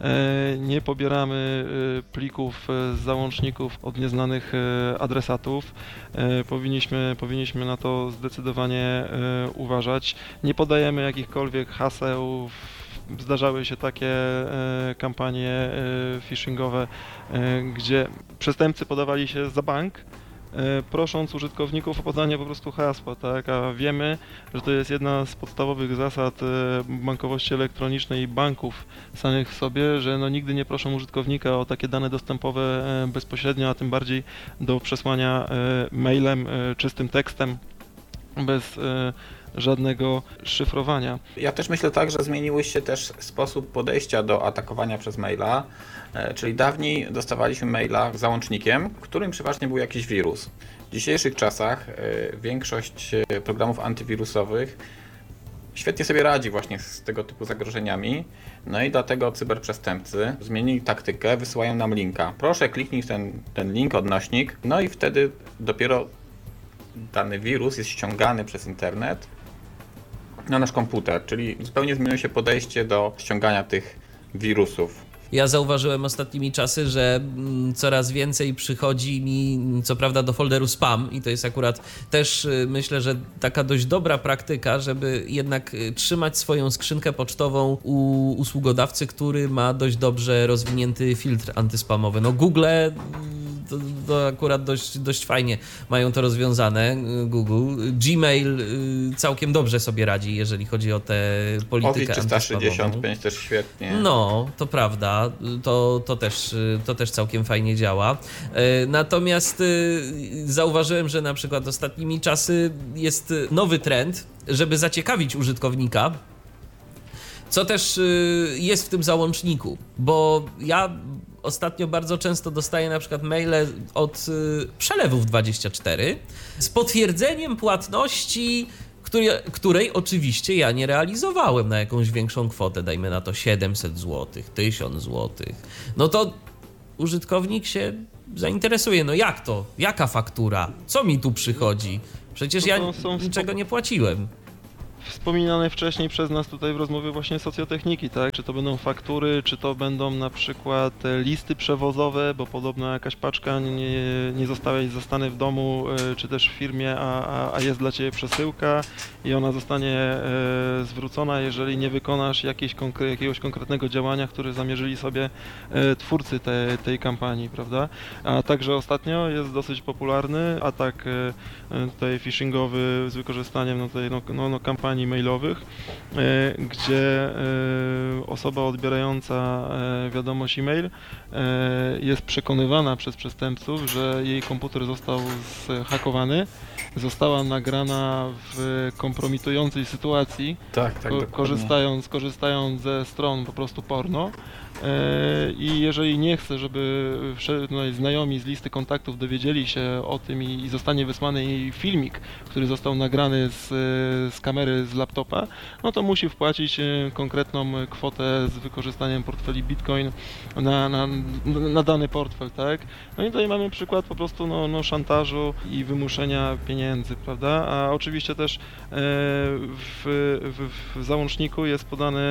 y, nie pobieramy y, plików z załączników od nieznanych adresatów. Powinniśmy, powinniśmy na to zdecydowanie uważać. Nie podajemy jakichkolwiek haseł. Zdarzały się takie kampanie phishingowe, gdzie przestępcy podawali się za bank, prosząc użytkowników o podanie po prostu hasła, tak? A wiemy, że to jest jedna z podstawowych zasad bankowości elektronicznej i banków samych w sobie, że no nigdy nie proszą użytkownika o takie dane dostępowe bezpośrednio, a tym bardziej do przesłania mailem, czystym tekstem, bez żadnego szyfrowania. Ja też myślę tak, że zmieniły się też sposób podejścia do atakowania przez maila, czyli dawniej dostawaliśmy maila z załącznikiem, w którym przeważnie był jakiś wirus. W dzisiejszych czasach większość programów antywirusowych świetnie sobie radzi właśnie z tego typu zagrożeniami, no i dlatego cyberprzestępcy zmienili taktykę, wysyłają nam linka. Proszę kliknij w ten, ten link, odnośnik, no i wtedy dopiero dany wirus jest ściągany przez internet na nasz komputer, czyli zupełnie zmieniło się podejście do ściągania tych wirusów. Ja zauważyłem ostatnimi czasy, że coraz więcej przychodzi mi, co prawda, do folderu spam i to jest akurat też, myślę, że taka dość dobra praktyka, żeby jednak trzymać swoją skrzynkę pocztową u usługodawcy, który ma dość dobrze rozwinięty filtr antyspamowy. No Google to, to akurat dość, dość fajnie mają to rozwiązane, Google. Gmail całkiem dobrze sobie radzi, jeżeli chodzi o tę politykę Office trzysta sześćdziesiąt antyspamową. pięć też świetnie. No, to prawda, to, to, też, to też całkiem fajnie działa. Natomiast zauważyłem, że na przykład ostatnimi czasy jest nowy trend, żeby zaciekawić użytkownika, co też jest w tym załączniku, bo ja ostatnio bardzo często dostaję na przykład maile od y, Przelewów dwadzieścia cztery z potwierdzeniem płatności, której, której oczywiście ja nie realizowałem na jakąś większą kwotę, dajmy na to siedemset złotych, tysiąc złotych. No to użytkownik się zainteresuje, no jak to? Jaka faktura? Co mi tu przychodzi? Przecież ja niczego nie płaciłem. Wspominane wcześniej przez nas tutaj w rozmowie właśnie socjotechniki, tak? Czy to będą faktury, czy to będą na przykład listy przewozowe, bo podobno jakaś paczka nie, nie zostałeś zastany w domu, czy też w firmie, a, a, a jest dla Ciebie przesyłka i ona zostanie e, zwrócona, jeżeli nie wykonasz jakiejś konkre- jakiegoś konkretnego działania, które zamierzyli sobie e, twórcy te, tej kampanii, prawda? A także ostatnio jest dosyć popularny atak e, tutaj phishingowy z wykorzystaniem no, tej, no, no, no, kampanii mailowych, gdzie osoba odbierająca wiadomość e-mail jest przekonywana przez przestępców, że jej komputer został zhakowany, została nagrana w kompromitującej sytuacji, Tak, tak, ko- dokładnie. korzystając, korzystając ze stron po prostu porno. I jeżeli nie chce, żeby no, znajomi z listy kontaktów dowiedzieli się o tym i, i zostanie wysłany jej filmik, który został nagrany z, z kamery z laptopa, no to musi wpłacić konkretną kwotę z wykorzystaniem portfeli Bitcoin na, na, na dany portfel, tak? No i tutaj mamy przykład po prostu no, no, szantażu i wymuszenia pieniędzy, prawda? A oczywiście też e, w, w, w załączniku jest podany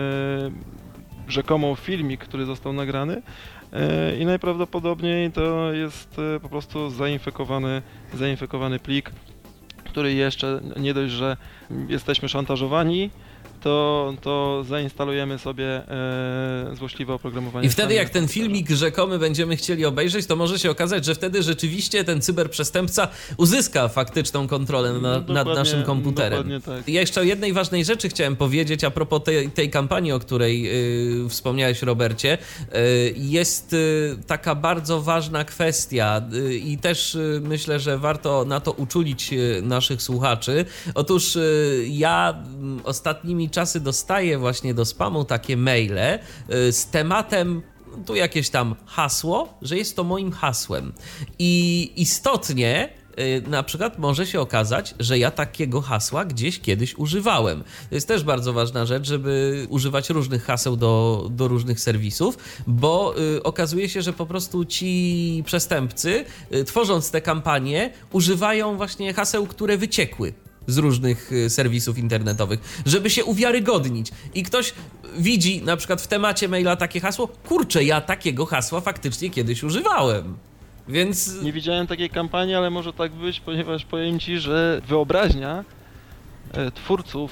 e, rzekomo filmik, który został nagrany e, i najprawdopodobniej to jest e, po prostu zainfekowany, zainfekowany plik, który jeszcze nie dość, że jesteśmy szantażowani, to, to zainstalujemy sobie e, złośliwe oprogramowanie. I wtedy jak ten filmik rzekomy będziemy chcieli obejrzeć, to może się okazać, że wtedy rzeczywiście ten cyberprzestępca uzyska faktyczną kontrolę na, nad Dokładnie- naszym komputerem. dokładnie tak. Ja jeszcze o jednej ważnej rzeczy chciałem powiedzieć a propos tej, tej kampanii, o której y, wspomniałeś, Robercie. Y, jest y, taka bardzo ważna kwestia y, i też y, myślę, że warto na to uczulić y, naszych słuchaczy. Otóż y, ja y, ostatnimi czasy dostaję właśnie do spamu takie maile y, z tematem, tu jakieś tam hasło, że jest to moim hasłem. I istotnie y, na przykład może się okazać, że ja takiego hasła gdzieś kiedyś używałem. To jest też bardzo ważna rzecz, żeby używać różnych haseł do, do różnych serwisów, bo y, okazuje się, że po prostu ci przestępcy, y, tworząc te kampanie, używają właśnie haseł, które wyciekły z różnych y, serwisów internetowych, żeby się uwiarygodnić. I ktoś widzi na przykład w temacie maila takie hasło, kurczę, ja takiego hasła faktycznie kiedyś używałem. Więc Nie widziałem takiej kampanii, ale może tak być, ponieważ powiem Ci, że wyobraźnia e, twórców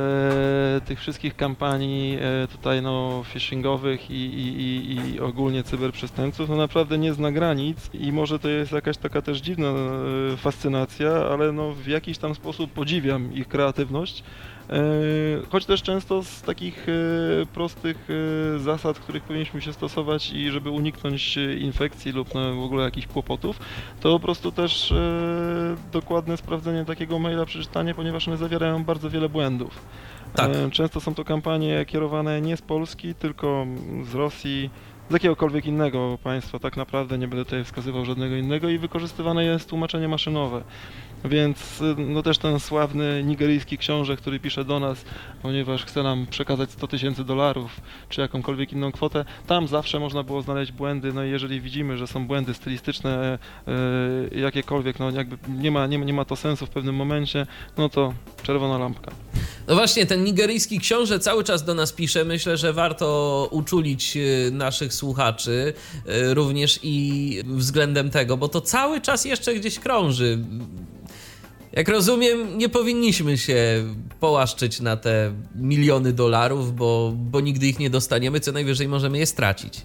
e, tych wszystkich kampanii e, tutaj no phishingowych i, i, i, i ogólnie cyberprzestępców no naprawdę nie zna granic i może to jest jakaś taka też dziwna e, fascynacja, ale no w jakiś tam sposób podziwiam ich kreatywność. E, choć też często z takich e, prostych e, zasad, których powinniśmy się stosować i żeby uniknąć e, infekcji lub no, w ogóle jakichś kłopotów, to po prostu też e, dokładne sprawdzenie takiego maila, przeczytanie, ponieważ one zawierają bardzo wiele błędów. Tak. E, często są to kampanie kierowane nie z Polski, tylko z Rosji, z jakiegokolwiek innego państwa, tak naprawdę nie będę tutaj wskazywał żadnego innego i wykorzystywane jest tłumaczenie maszynowe. Więc no też ten sławny nigeryjski książę, który pisze do nas, ponieważ chce nam przekazać sto tysięcy dolarów, czy jakąkolwiek inną kwotę, tam zawsze można było znaleźć błędy, no i jeżeli widzimy, że są błędy stylistyczne, yy, jakiekolwiek, no jakby nie ma, nie, nie ma to sensu w pewnym momencie, no to czerwona lampka. no właśnie, ten nigeryjski książę cały czas do nas pisze. Myślę, że warto uczulić y, naszych słuchaczy y, również i względem tego, bo to cały czas jeszcze gdzieś krąży. Jak rozumiem, nie powinniśmy się połaszczyć na te miliony dolarów, bo, bo nigdy ich nie dostaniemy, co najwyżej możemy je stracić.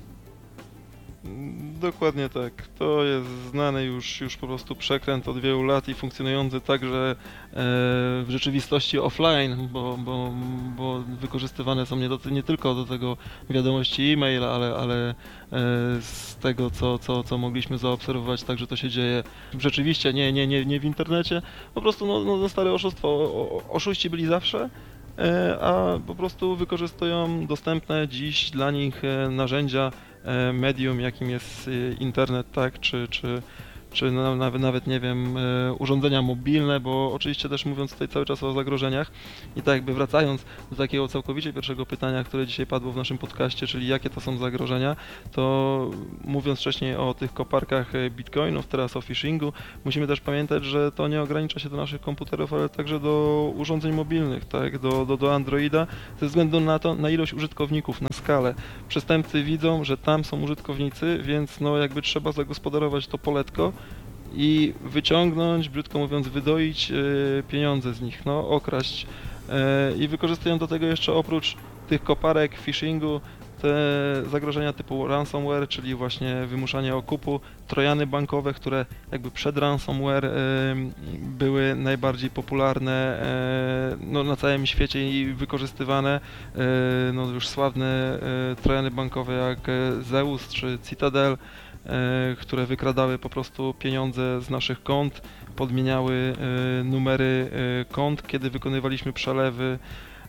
Dokładnie tak. To jest znany już, już po prostu przekręt od wielu lat i funkcjonujący także e, w rzeczywistości offline, bo, bo, bo wykorzystywane są nie, do, nie tylko do tego wiadomości e-mail, ale, ale e, z tego, co, co, co mogliśmy zaobserwować, także to się dzieje rzeczywiście, nie, nie, nie, nie w internecie. Po prostu no, no, stare oszustwo. O, oszuści byli zawsze. a po prostu wykorzystują dostępne dziś dla nich narzędzia, medium, jakim jest internet, tak, czy, czy czy nawet, nawet, nie wiem, urządzenia mobilne, bo oczywiście też mówiąc tutaj cały czas o zagrożeniach i tak jakby wracając do takiego całkowicie pierwszego pytania, które dzisiaj padło w naszym podcaście, czyli jakie to są zagrożenia, to mówiąc wcześniej o tych koparkach bitcoinów, teraz o phishingu, musimy też pamiętać, że to nie ogranicza się do naszych komputerów, ale także do urządzeń mobilnych, tak, do, do, do Androida, ze względu na to, na ilość użytkowników, na skalę. Przestępcy widzą, że tam są użytkownicy, więc no jakby trzeba zagospodarować to poletko i wyciągnąć, brzydko mówiąc, wydoić y, pieniądze z nich, no, okraść. Y, I wykorzystują do tego jeszcze oprócz tych koparek, phishingu, te zagrożenia typu ransomware, czyli właśnie wymuszanie okupu, trojany bankowe, które jakby przed ransomware y, były najbardziej popularne y, no, na całym świecie i wykorzystywane. Y, no, już sławne y, trojany bankowe jak Zeus czy Citadel, które wykradały po prostu pieniądze z naszych kont, podmieniały numery kont, kiedy wykonywaliśmy przelewy.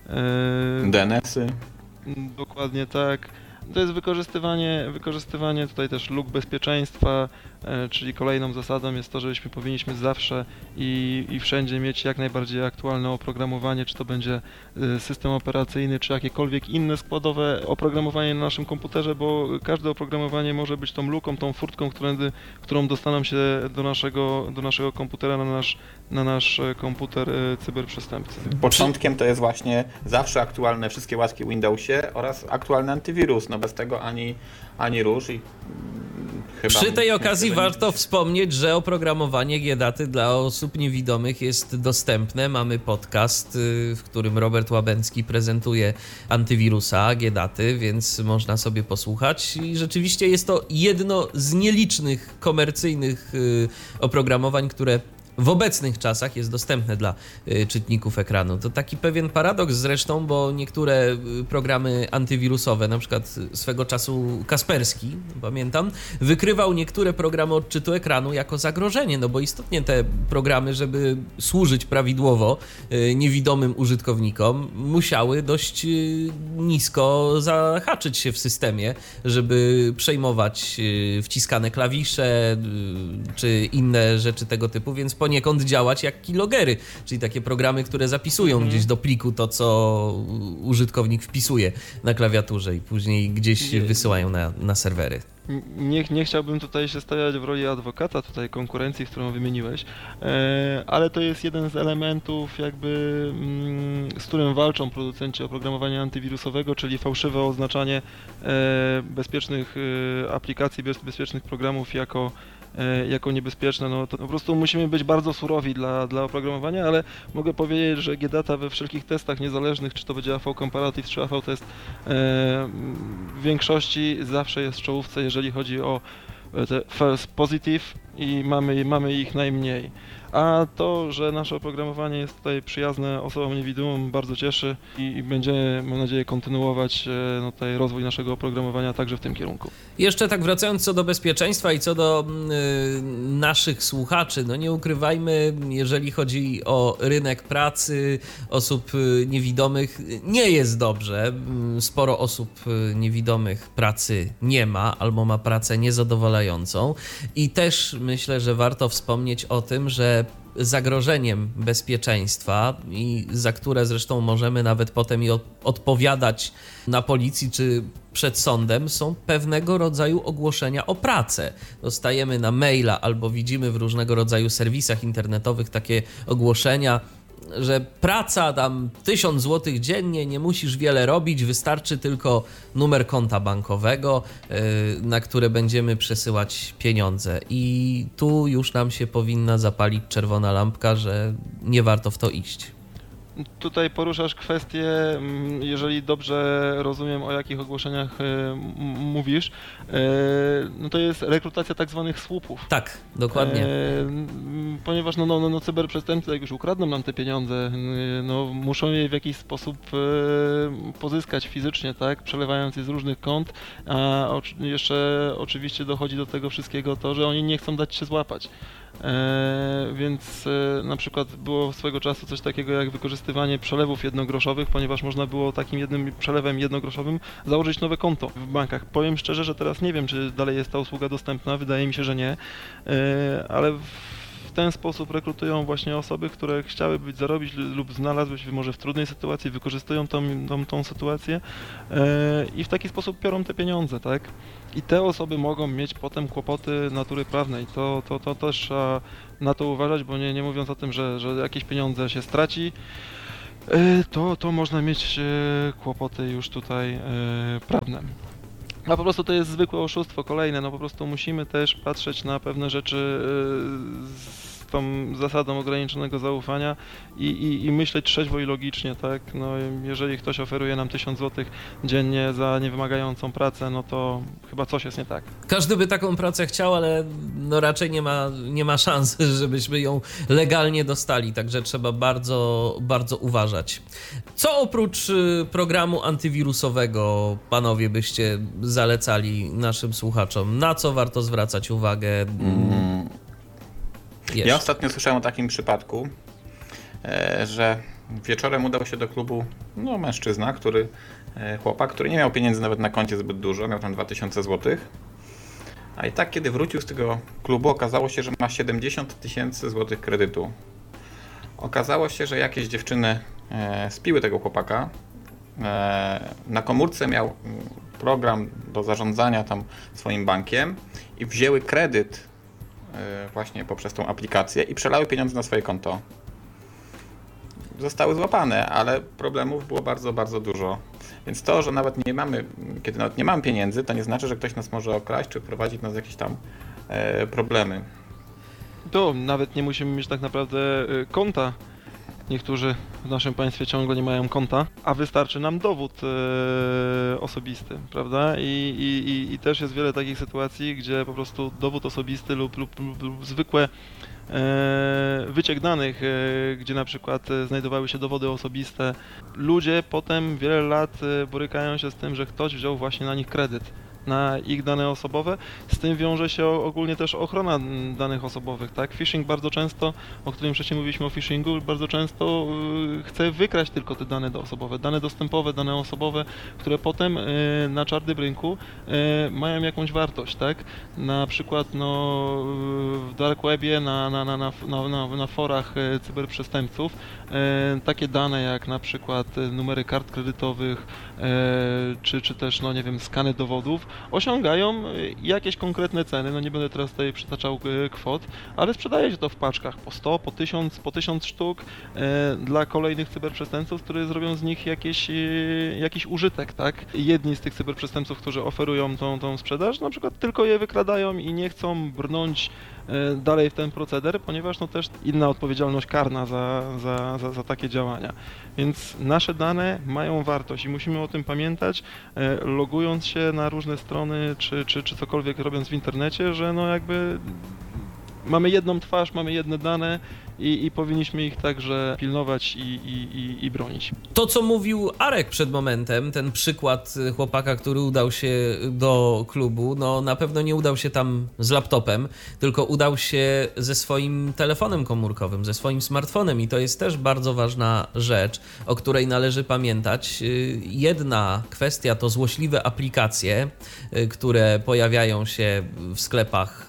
D N S-y. Dokładnie tak. To jest wykorzystywanie, wykorzystywanie tutaj też luk bezpieczeństwa, czyli kolejną zasadą jest to, żebyśmy powinniśmy zawsze i, i wszędzie mieć jak najbardziej aktualne oprogramowanie, czy to będzie system operacyjny, czy jakiekolwiek inne składowe oprogramowanie na naszym komputerze, bo każde oprogramowanie może być tą luką, tą furtką, którędy, którą dostaną się do naszego, do naszego komputera, na nasz, na nasz komputer cyberprzestępcy. Początkiem to jest właśnie zawsze aktualne wszystkie łaski w Windowsie oraz aktualny antywirus, no bez tego ani, ani rusz i chyba... Przy tej okazji warto wspomnieć, że oprogramowanie G-Daty dla osób niewidomych jest dostępne. Mamy podcast, w którym Robert Łabęcki prezentuje antywirusa G-Daty, więc można sobie posłuchać. I rzeczywiście jest to jedno z nielicznych komercyjnych oprogramowań, które w obecnych czasach jest dostępne dla y, czytników ekranu. To taki pewien paradoks zresztą, bo niektóre y, programy antywirusowe, na przykład swego czasu Kaspersky, pamiętam, wykrywał niektóre programy odczytu ekranu jako zagrożenie, no bo istotnie te programy, żeby służyć prawidłowo y, niewidomym użytkownikom, musiały dość y, nisko zahaczyć się w systemie, żeby przejmować y, wciskane klawisze y, czy inne rzeczy tego typu, więc poniekąd działać jak keylogery, czyli takie programy, które zapisują mm. gdzieś do pliku to, co użytkownik wpisuje na klawiaturze i później gdzieś nie, wysyłają na, na serwery. Nie, nie chciałbym tutaj się stawiać w roli adwokata tutaj konkurencji, którą wymieniłeś, e, ale to jest jeden z elementów jakby, mm, z którym walczą producenci oprogramowania antywirusowego, czyli fałszywe oznaczanie e, bezpiecznych e, aplikacji, bez, bezpiecznych programów jako jako niebezpieczne. No to po prostu musimy być bardzo surowi dla, dla oprogramowania, ale mogę powiedzieć, że G-Data we wszelkich testach niezależnych, czy to będzie A V Comparative, czy A V Test, w większości zawsze jest w czołówce, jeżeli chodzi o te false positive i mamy, mamy ich najmniej. A to, że nasze oprogramowanie jest tutaj przyjazne osobom niewidomym, bardzo cieszy i, i będziemy, mam nadzieję, kontynuować no, tutaj rozwój naszego oprogramowania także w tym kierunku. Jeszcze tak wracając co do bezpieczeństwa i co do y, naszych słuchaczy, no nie ukrywajmy, jeżeli chodzi o rynek pracy osób y, niewidomych, nie jest dobrze. Sporo osób y, niewidomych pracy nie ma albo ma pracę niezadowalającą i też myślę, że warto wspomnieć o tym, że zagrożeniem bezpieczeństwa i za które zresztą możemy nawet potem i odpowiadać na policji czy przed sądem są pewnego rodzaju ogłoszenia o pracę. Dostajemy na maila albo widzimy w różnego rodzaju serwisach internetowych takie ogłoszenia, że praca tam tysiąc złotych dziennie, nie musisz wiele robić, wystarczy tylko numer konta bankowego, na które będziemy przesyłać pieniądze. I tu już nam się powinna zapalić czerwona lampka, że nie warto w to iść. Tutaj poruszasz kwestię, jeżeli dobrze rozumiem, o jakich ogłoszeniach mówisz, no to jest rekrutacja tak zwanych słupów. Tak, dokładnie. Ponieważ no, no, no, cyberprzestępcy, jak już ukradną nam te pieniądze, no, muszą je w jakiś sposób pozyskać fizycznie, tak, przelewając je z różnych kont, a jeszcze oczywiście dochodzi do tego wszystkiego to, że oni nie chcą dać się złapać. E, więc e, na przykład było swego czasu coś takiego jak wykorzystywanie przelewów jednogroszowych, ponieważ można było takim jednym przelewem jednogroszowym założyć nowe konto w bankach. Powiem szczerze, że teraz nie wiem, czy dalej jest ta usługa dostępna, wydaje mi się, że nie, e, ale w, w ten sposób rekrutują właśnie osoby, które chciałyby zarobić lub znalazły się może w trudnej sytuacji, wykorzystują tą, tą, tą sytuację e, i w taki sposób biorą te pieniądze, tak? I te osoby mogą mieć potem kłopoty natury prawnej. To, to, to też trzeba na to uważać, bo nie, nie mówiąc o tym, że, że jakieś pieniądze się straci, e, to, to można mieć e, kłopoty już tutaj e, prawne. A po prostu to jest zwykłe oszustwo kolejne, no po prostu musimy też patrzeć na pewne rzeczy z tą zasadą ograniczonego zaufania i, i, i myśleć trzeźwo i logicznie, tak? No jeżeli ktoś oferuje nam tysiąc złotych dziennie za niewymagającą pracę, no to chyba coś jest nie tak. Każdy by taką pracę chciał, ale no raczej nie ma, nie ma szans, żebyśmy ją legalnie dostali, także trzeba bardzo, bardzo uważać. Co oprócz programu antywirusowego panowie byście zalecali naszym słuchaczom? Na co warto zwracać uwagę? Mm. Jeszcze. Ja ostatnio słyszałem o takim przypadku, że wieczorem udał się do klubu no, mężczyzna, który, chłopak, który nie miał pieniędzy nawet na koncie zbyt dużo, miał tam dwa tysiące złotych. A i tak, kiedy wrócił z tego klubu, okazało się, że ma siedemdziesiąt tysięcy złotych kredytu. Okazało się, że jakieś dziewczyny spiły tego chłopaka. Na komórce miał program do zarządzania tam swoim bankiem i wzięły kredyt właśnie poprzez tą aplikację i przelały pieniądze na swoje konto. Zostały złapane, ale problemów było bardzo, bardzo dużo. Więc to, że nawet nie mamy, kiedy nawet nie mamy pieniędzy, to nie znaczy, że ktoś nas może okraść czy wprowadzić nas w jakieś tam e, problemy. To nawet nie musimy mieć tak naprawdę konta. Niektórzy w naszym państwie ciągle nie mają konta, a wystarczy nam dowód e, osobisty, prawda? I, i, I też jest wiele takich sytuacji, gdzie po prostu dowód osobisty lub, lub, lub, lub zwykłe e, wyciek danych, e, gdzie na przykład e, znajdowały się dowody osobiste, ludzie potem wiele lat e, borykają się z tym, że ktoś wziął właśnie na nich kredyt, na ich dane osobowe. Z tym wiąże się ogólnie też ochrona danych osobowych, tak? Phishing bardzo często, o którym wcześniej mówiliśmy o phishingu, bardzo często yy, chce wykraść tylko te dane osobowe, dane dostępowe, dane osobowe, które potem yy, na czarnym rynku yy, mają jakąś wartość, tak? Na przykład no, w dark webie, na, na, na, na, na, na forach yy, cyberprzestępców yy, takie dane jak na przykład numery kart kredytowych, yy, czy, czy też, no nie wiem, skany dowodów, osiągają jakieś konkretne ceny, no nie będę teraz tutaj przytaczał kwot, ale sprzedaje się to w paczkach po sto, po tysiąc, po tysiąc sztuk e, dla kolejnych cyberprzestępców, którzy zrobią z nich jakieś, e, jakiś użytek, tak? Jedni z tych cyberprzestępców, którzy oferują tą, tą sprzedaż, na przykład tylko je wykradają i nie chcą brnąć e, dalej w ten proceder, ponieważ no też inna odpowiedzialność karna za, za, za, za takie działania. Więc nasze dane mają wartość i musimy o tym pamiętać, e, logując się na różne strony, czy, czy, czy cokolwiek robiąc w internecie, że no jakby mamy jedną twarz, mamy jedne dane i, i powinniśmy ich także pilnować i, i, i, i bronić. To, co mówił Arek przed momentem, ten przykład chłopaka, który udał się do klubu, no na pewno nie udał się tam z laptopem, tylko udał się ze swoim telefonem komórkowym, ze swoim smartfonem i to jest też bardzo ważna rzecz, o której należy pamiętać. Jedna kwestia to złośliwe aplikacje, które pojawiają się w sklepach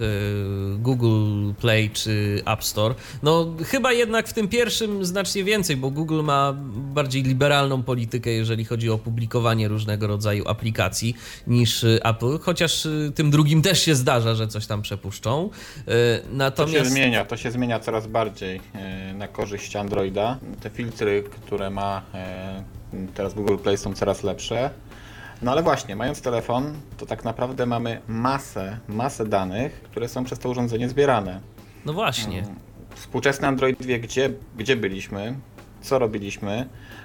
Google Play czy App Store. No chyba jednak w tym pierwszym znacznie więcej, bo Google ma bardziej liberalną politykę, jeżeli chodzi o publikowanie różnego rodzaju aplikacji niż Apple, chociaż tym drugim też się zdarza, że coś tam przepuszczą. Natomiast... To się zmienia, to się zmienia coraz bardziej na korzyść Androida. Te filtry, które ma teraz Google Play, są coraz lepsze. No ale właśnie, mając telefon, to tak naprawdę mamy masę, masę danych, które są przez to urządzenie zbierane. No właśnie. Współczesny Android wie, gdzie, gdzie byliśmy, co robiliśmy.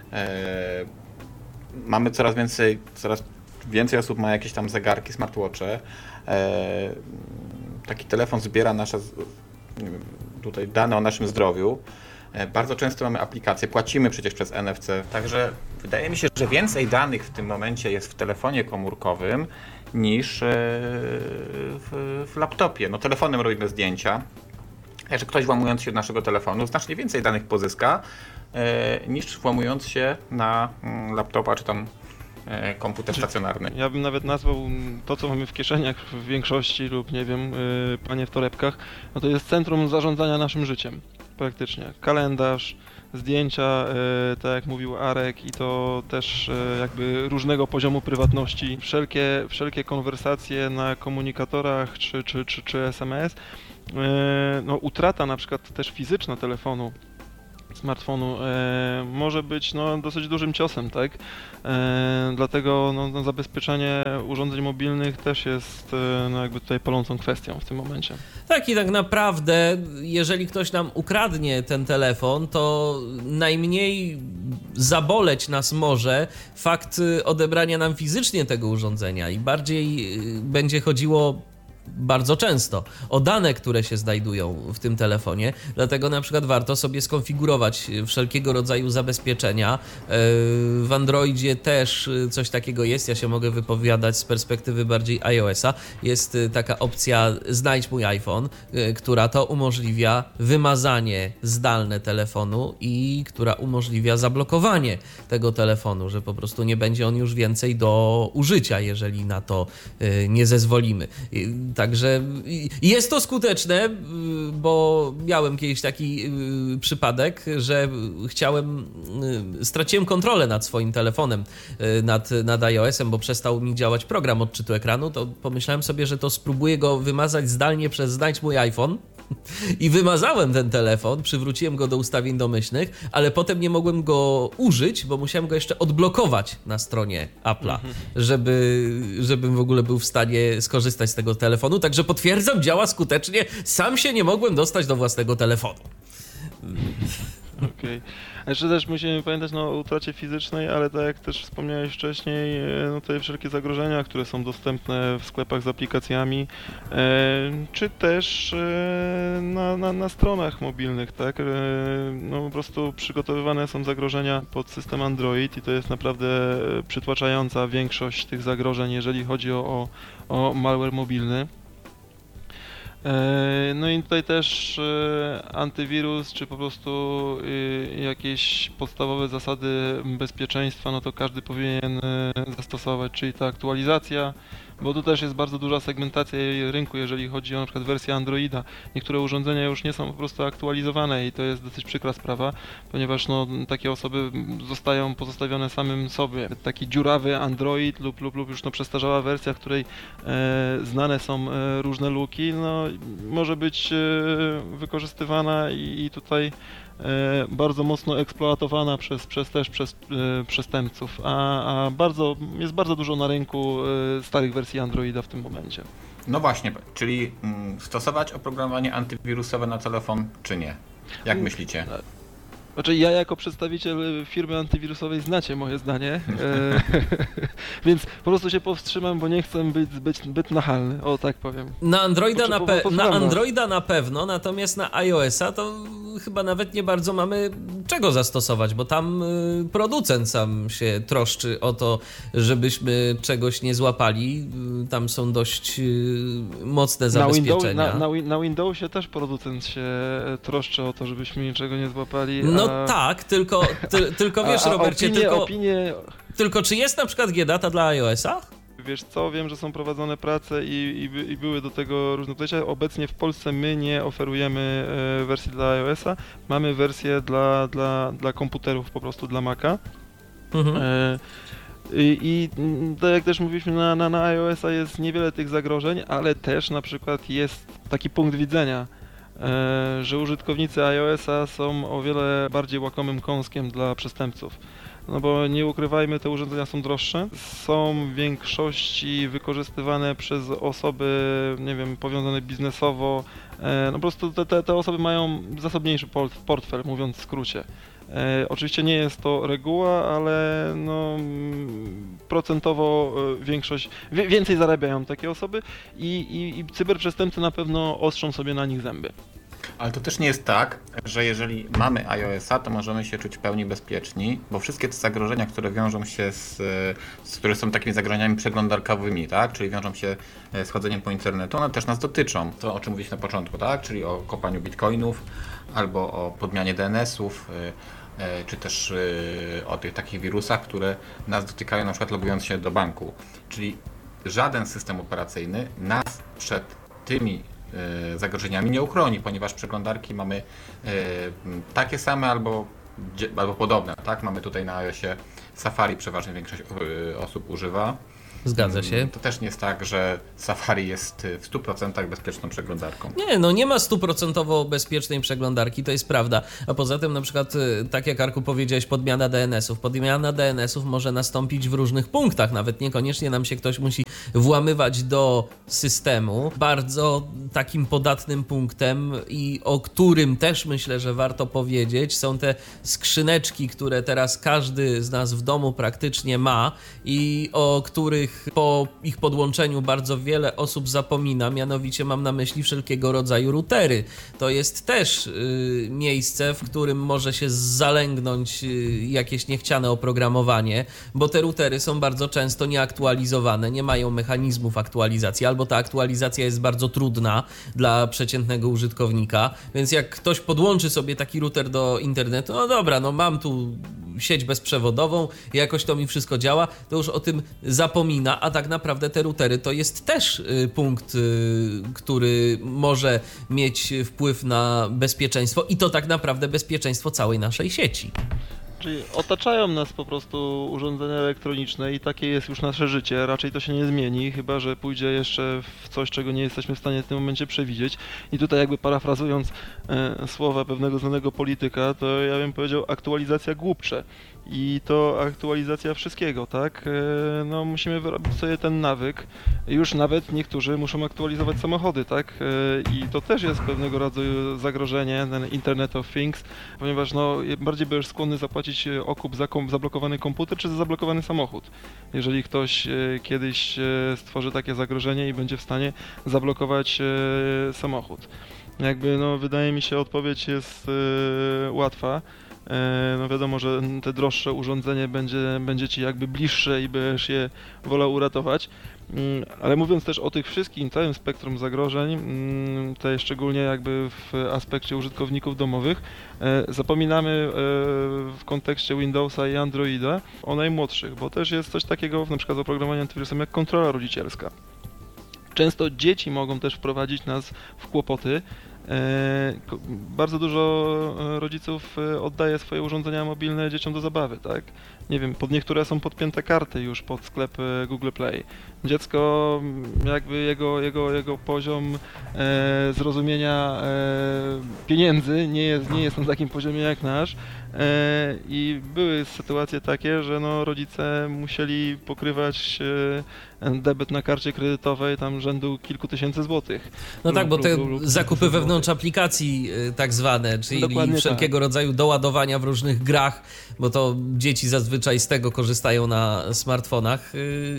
E, mamy coraz więcej, coraz więcej osób ma jakieś tam zegarki, smartwatche. E, taki telefon zbiera nasze tutaj dane o naszym zdrowiu. E, bardzo często mamy aplikacje, płacimy przecież przez N F C. Także wydaje mi się, że więcej danych w tym momencie jest w telefonie komórkowym niż e, w, w laptopie. No telefonem robimy zdjęcia. że ktoś włamując się do naszego telefonu znacznie więcej danych pozyska e, niż włamując się na mm, laptopa czy tam e, komputer stacjonarny. Ja bym nawet nazwał to, co mamy w kieszeniach w większości lub nie wiem, yy, panie w torebkach, no to jest centrum zarządzania naszym życiem praktycznie. Kalendarz, zdjęcia, yy, tak jak mówił Arek, i to też yy, jakby różnego poziomu prywatności. Wszelkie, wszelkie konwersacje na komunikatorach czy, czy, czy, czy S M S, yy, no utrata na przykład też fizyczna telefonu, smartfonu e, może być no, dosyć dużym ciosem, tak? E, dlatego no, no, zabezpieczenie urządzeń mobilnych też jest e, no, jakby tutaj palącą kwestią w tym momencie. Tak, i tak naprawdę, jeżeli ktoś nam ukradnie ten telefon, to najmniej zaboleć nas może fakt odebrania nam fizycznie tego urządzenia i bardziej będzie chodziło bardzo często o dane, które się znajdują w tym telefonie, dlatego na przykład warto sobie skonfigurować wszelkiego rodzaju zabezpieczenia. W Androidzie też coś takiego jest, ja się mogę wypowiadać z perspektywy bardziej iOS-a. Jest taka opcja znajdź mój iPhone, która to umożliwia wymazanie zdalne telefonu i która umożliwia zablokowanie tego telefonu, że po prostu nie będzie on już więcej do użycia, jeżeli na to nie zezwolimy. Także jest to skuteczne, bo miałem kiedyś taki przypadek, że chciałem, straciłem kontrolę nad swoim telefonem, nad, nad iOS-em, bo przestał mi działać program odczytu ekranu, to pomyślałem sobie, że to spróbuję go wymazać zdalnie przez znajdź mój iPhone. I wymazałem ten telefon, przywróciłem go do ustawień domyślnych, ale potem nie mogłem go użyć, bo musiałem go jeszcze odblokować na stronie Apple'a, żeby, żebym w ogóle był w stanie skorzystać z tego telefonu. Także potwierdzam, działa skutecznie. Sam się nie mogłem dostać do własnego telefonu. Okej. Okay. Jeszcze też musimy pamiętać no, o utracie fizycznej, ale tak jak też wspomniałeś wcześniej, no tutaj wszelkie zagrożenia, które są dostępne w sklepach z aplikacjami, e, czy też e, na, na, na stronach mobilnych, tak? E, no po prostu przygotowywane są zagrożenia pod system Android i to jest naprawdę przytłaczająca większość tych zagrożeń, jeżeli chodzi o, o, o malware mobilny. No i tutaj też antywirus, czy po prostu jakieś podstawowe zasady bezpieczeństwa, no to każdy powinien zastosować, czyli ta aktualizacja, bo tu też jest bardzo duża segmentacja rynku, jeżeli chodzi o na przykład wersję Androida. Niektóre urządzenia już nie są po prostu aktualizowane i to jest dosyć przykra sprawa, ponieważ no, takie osoby zostają pozostawione samym sobie. Taki dziurawy Android lub, lub, lub już no, przestarzała wersja, w której e, znane są e, różne luki, no, może być e, wykorzystywana i, i tutaj E, bardzo mocno eksploatowana przez, przez też przez e, przestępców, a, a bardzo, jest bardzo dużo na rynku e, starych wersji Androida w tym momencie. No właśnie, czyli mm, stosować oprogramowanie antywirusowe na telefon, czy nie? Jak myślicie? Znaczy ja jako przedstawiciel firmy antywirusowej znacie moje zdanie, e, więc po prostu się powstrzymam, bo nie chcę być zbyt, zbyt nachalny, o tak powiem. Na Androida, na, pe- na was. Androida na pewno, natomiast na iOS-a to chyba nawet nie bardzo mamy czego zastosować, bo tam y, producent sam się troszczy o to, żebyśmy czegoś nie złapali. Y, tam są dość y, mocne zabezpieczenia. Na, Windows, na, na, na Windowsie też producent się troszczy o to, żebyśmy niczego nie złapali. No a... tak, tylko, ty, tylko wiesz, a, a Robercie, opinie, tylko, opinie... tylko czy jest na przykład G-Data dla iOS-a? Wiesz co, wiem, że są prowadzone prace i, i, i były do tego różne podejścia. Obecnie w Polsce my nie oferujemy e, wersji dla iOS-a, mamy wersję dla, dla, dla komputerów, po prostu dla Maca. Mhm. E, I, I tak jak też mówiliśmy, na, na, na iOS-a jest niewiele tych zagrożeń, ale też na przykład jest taki punkt widzenia, e, że użytkownicy iOS-a są o wiele bardziej łakomym kąskiem dla przestępców. No bo nie ukrywajmy, te urządzenia są droższe, są w większości wykorzystywane przez osoby, nie wiem, powiązane biznesowo, e, no po prostu te, te, te osoby mają zasobniejszy portfel, mówiąc w skrócie. E, oczywiście nie jest to reguła, ale no, procentowo większość, wie, więcej zarabiają takie osoby i, i, i cyberprzestępcy na pewno ostrzą sobie na nich zęby. Ale to też nie jest tak, że jeżeli mamy iOS-a, to możemy się czuć w pełni bezpieczni, bo wszystkie te zagrożenia, które wiążą się z, z które są takimi zagrożeniami przeglądarkowymi, tak, czyli wiążą się z chodzeniem po internecie, one też nas dotyczą. To, o czym mówiliśmy na początku, tak, czyli o kopaniu bitcoinów albo o podmianie D N S-ów, czy też o tych takich wirusach, które nas dotykają, na przykład logując się do banku. Czyli żaden system operacyjny nas przed tymi zagrożeniami nie uchroni, ponieważ przeglądarki mamy takie same albo, albo podobne. Tak? Mamy tutaj na iOSie Safari, przeważnie większość osób używa. Zgadza się. To też nie jest tak, że Safari jest w stu procentach bezpieczną przeglądarką. Nie, no nie ma stuprocentowo bezpiecznej przeglądarki, to jest prawda. A poza tym na przykład, tak jak Arku powiedziałeś, podmiana D N S-ów. Podmiana D N S-ów może nastąpić w różnych punktach, nawet niekoniecznie nam się ktoś musi włamywać do systemu. Bardzo takim podatnym punktem i o którym też myślę, że warto powiedzieć, są te skrzyneczki, które teraz każdy z nas w domu praktycznie ma i o których po ich podłączeniu bardzo wiele osób zapomina, mianowicie mam na myśli wszelkiego rodzaju routery. To jest też y, miejsce, w którym może się zalęgnąć y, jakieś niechciane oprogramowanie, bo te routery są bardzo często nieaktualizowane, nie mają mechanizmów aktualizacji, albo ta aktualizacja jest bardzo trudna dla przeciętnego użytkownika, więc jak ktoś podłączy sobie taki router do internetu, no dobra, no mam tu sieć bezprzewodową, jakoś to mi wszystko działa, to już o tym zapomina, a tak naprawdę te routery to jest też punkt, który może mieć wpływ na bezpieczeństwo i to tak naprawdę bezpieczeństwo całej naszej sieci. Czyli otaczają nas po prostu urządzenia elektroniczne i takie jest już nasze życie. Raczej to się nie zmieni, chyba że pójdzie jeszcze w coś, czego nie jesteśmy w stanie w tym momencie przewidzieć. I tutaj jakby parafrazując e, słowa pewnego znanego polityka, to ja bym powiedział aktualizacja głupcze. I to aktualizacja wszystkiego, tak? E, no musimy wyrobić sobie ten nawyk. Już nawet niektórzy muszą aktualizować samochody, tak? E, I to też jest pewnego rodzaju zagrożenie, ten Internet of Things, ponieważ no bardziej będziesz skłonny zapłacić okup za kom- zablokowany komputer czy za zablokowany samochód. Jeżeli ktoś e, kiedyś e, stworzy takie zagrożenie i będzie w stanie zablokować e, samochód. Jakby no wydaje mi się odpowiedź jest e, łatwa. No wiadomo, że te droższe urządzenie będzie, będzie ci jakby bliższe i będziesz je wolał uratować, ale mówiąc też o tych wszystkim, całym spektrum zagrożeń, tutaj szczególnie jakby w aspekcie użytkowników domowych, zapominamy w kontekście Windowsa i Androida o najmłodszych, bo też jest coś takiego na przykład z oprogramowaniem antywirusowym jak kontrola rodzicielska. Często dzieci mogą też wprowadzić nas w kłopoty. Bardzo dużo rodziców oddaje swoje urządzenia mobilne dzieciom do zabawy, tak? Nie wiem, pod niektóre są podpięte karty już pod sklep Google Play. Dziecko, jakby jego, jego, jego poziom e, zrozumienia e, pieniędzy nie jest, nie jest na takim poziomie jak nasz. E, I były sytuacje takie, że no, rodzice musieli pokrywać e, debet na karcie kredytowej tam rzędu kilku tysięcy złotych. No tak, bo te lub, lub, zakupy wewnątrz aplikacji tak zwane, czyli Dokładnie wszelkiego tak. rodzaju doładowania w różnych grach, bo to dzieci zazwyczaj z tego korzystają na smartfonach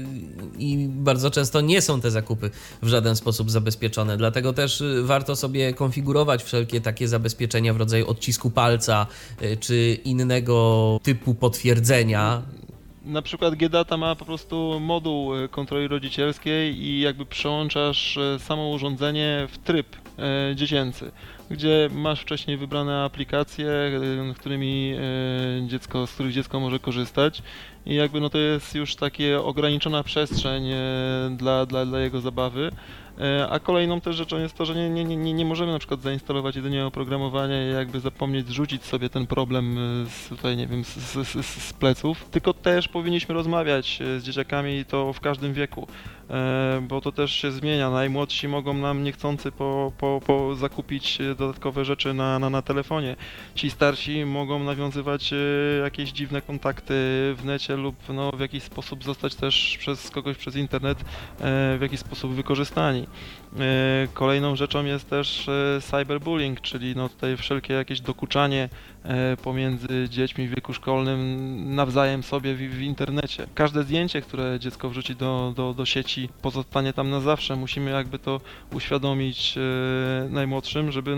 i bardzo często nie są te zakupy w żaden sposób zabezpieczone. Dlatego też warto sobie konfigurować wszelkie takie zabezpieczenia w rodzaju odcisku palca czy innego typu potwierdzenia. Na przykład G-Data ma po prostu moduł kontroli rodzicielskiej i jakby przełączasz samo urządzenie w tryb e, dziecięcy, gdzie masz wcześniej wybrane aplikacje, e, którymi e, dziecko, z których dziecko może korzystać i jakby no to jest już takie ograniczona przestrzeń e, dla, dla, dla jego zabawy. A kolejną też rzeczą jest to, że nie, nie, nie, nie możemy na przykład zainstalować jedynie oprogramowania i jakby zapomnieć zrzucić sobie ten problem z, tutaj, nie wiem, z, z, z pleców, tylko też powinniśmy rozmawiać z dzieciakami i to w każdym wieku, bo to też się zmienia. Najmłodsi mogą nam niechcący po, po, po zakupić dodatkowe rzeczy na, na, na telefonie. Ci starsi mogą nawiązywać jakieś dziwne kontakty w necie lub no, w jakiś sposób zostać też przez kogoś przez internet w jakiś sposób wykorzystani. Kolejną rzeczą jest też cyberbullying, czyli no tutaj wszelkie jakieś dokuczanie pomiędzy dziećmi w wieku szkolnym nawzajem sobie w, w internecie. Każde zdjęcie, które dziecko wrzuci do, do, do sieci, pozostanie tam na zawsze. Musimy jakby to uświadomić najmłodszym, żeby no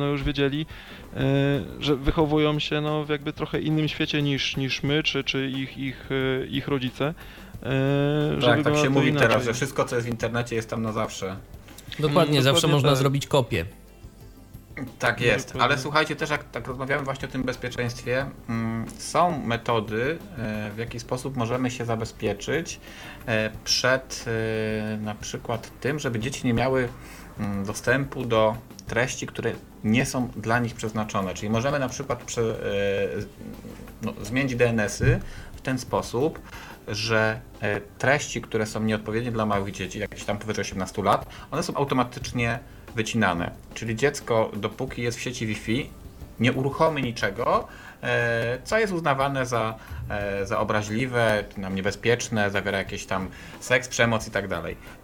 już wiedzieli, e, że wychowują się no, w jakby trochę innym świecie niż, niż my, czy, czy ich, ich, e, ich rodzice. E, że Tak, tak wygląda się to mówi inaczej. teraz, że wszystko co jest w internecie jest tam na zawsze. Dokładnie, Mm, zawsze dokładnie można tak. zrobić kopię. Tak jest, Dokładnie. ale słuchajcie, też jak tak rozmawiamy właśnie o tym bezpieczeństwie, mm, są metody, e, w jaki sposób możemy się zabezpieczyć e, przed e, na przykład tym, żeby dzieci nie miały mm, dostępu do treści, które nie są dla nich przeznaczone. Czyli możemy na przykład prze, e, no, zmienić D N S y w ten sposób, że e, treści, które są nieodpowiednie dla małych dzieci, jakieś tam powyżej osiemnastu lat, one są automatycznie wycinane. Czyli dziecko, dopóki jest w sieci Wi-Fi, nie uruchomi niczego, e, co jest uznawane za, e, za obraźliwe, nam niebezpieczne, zawiera jakieś tam seks, przemoc i tak dalej.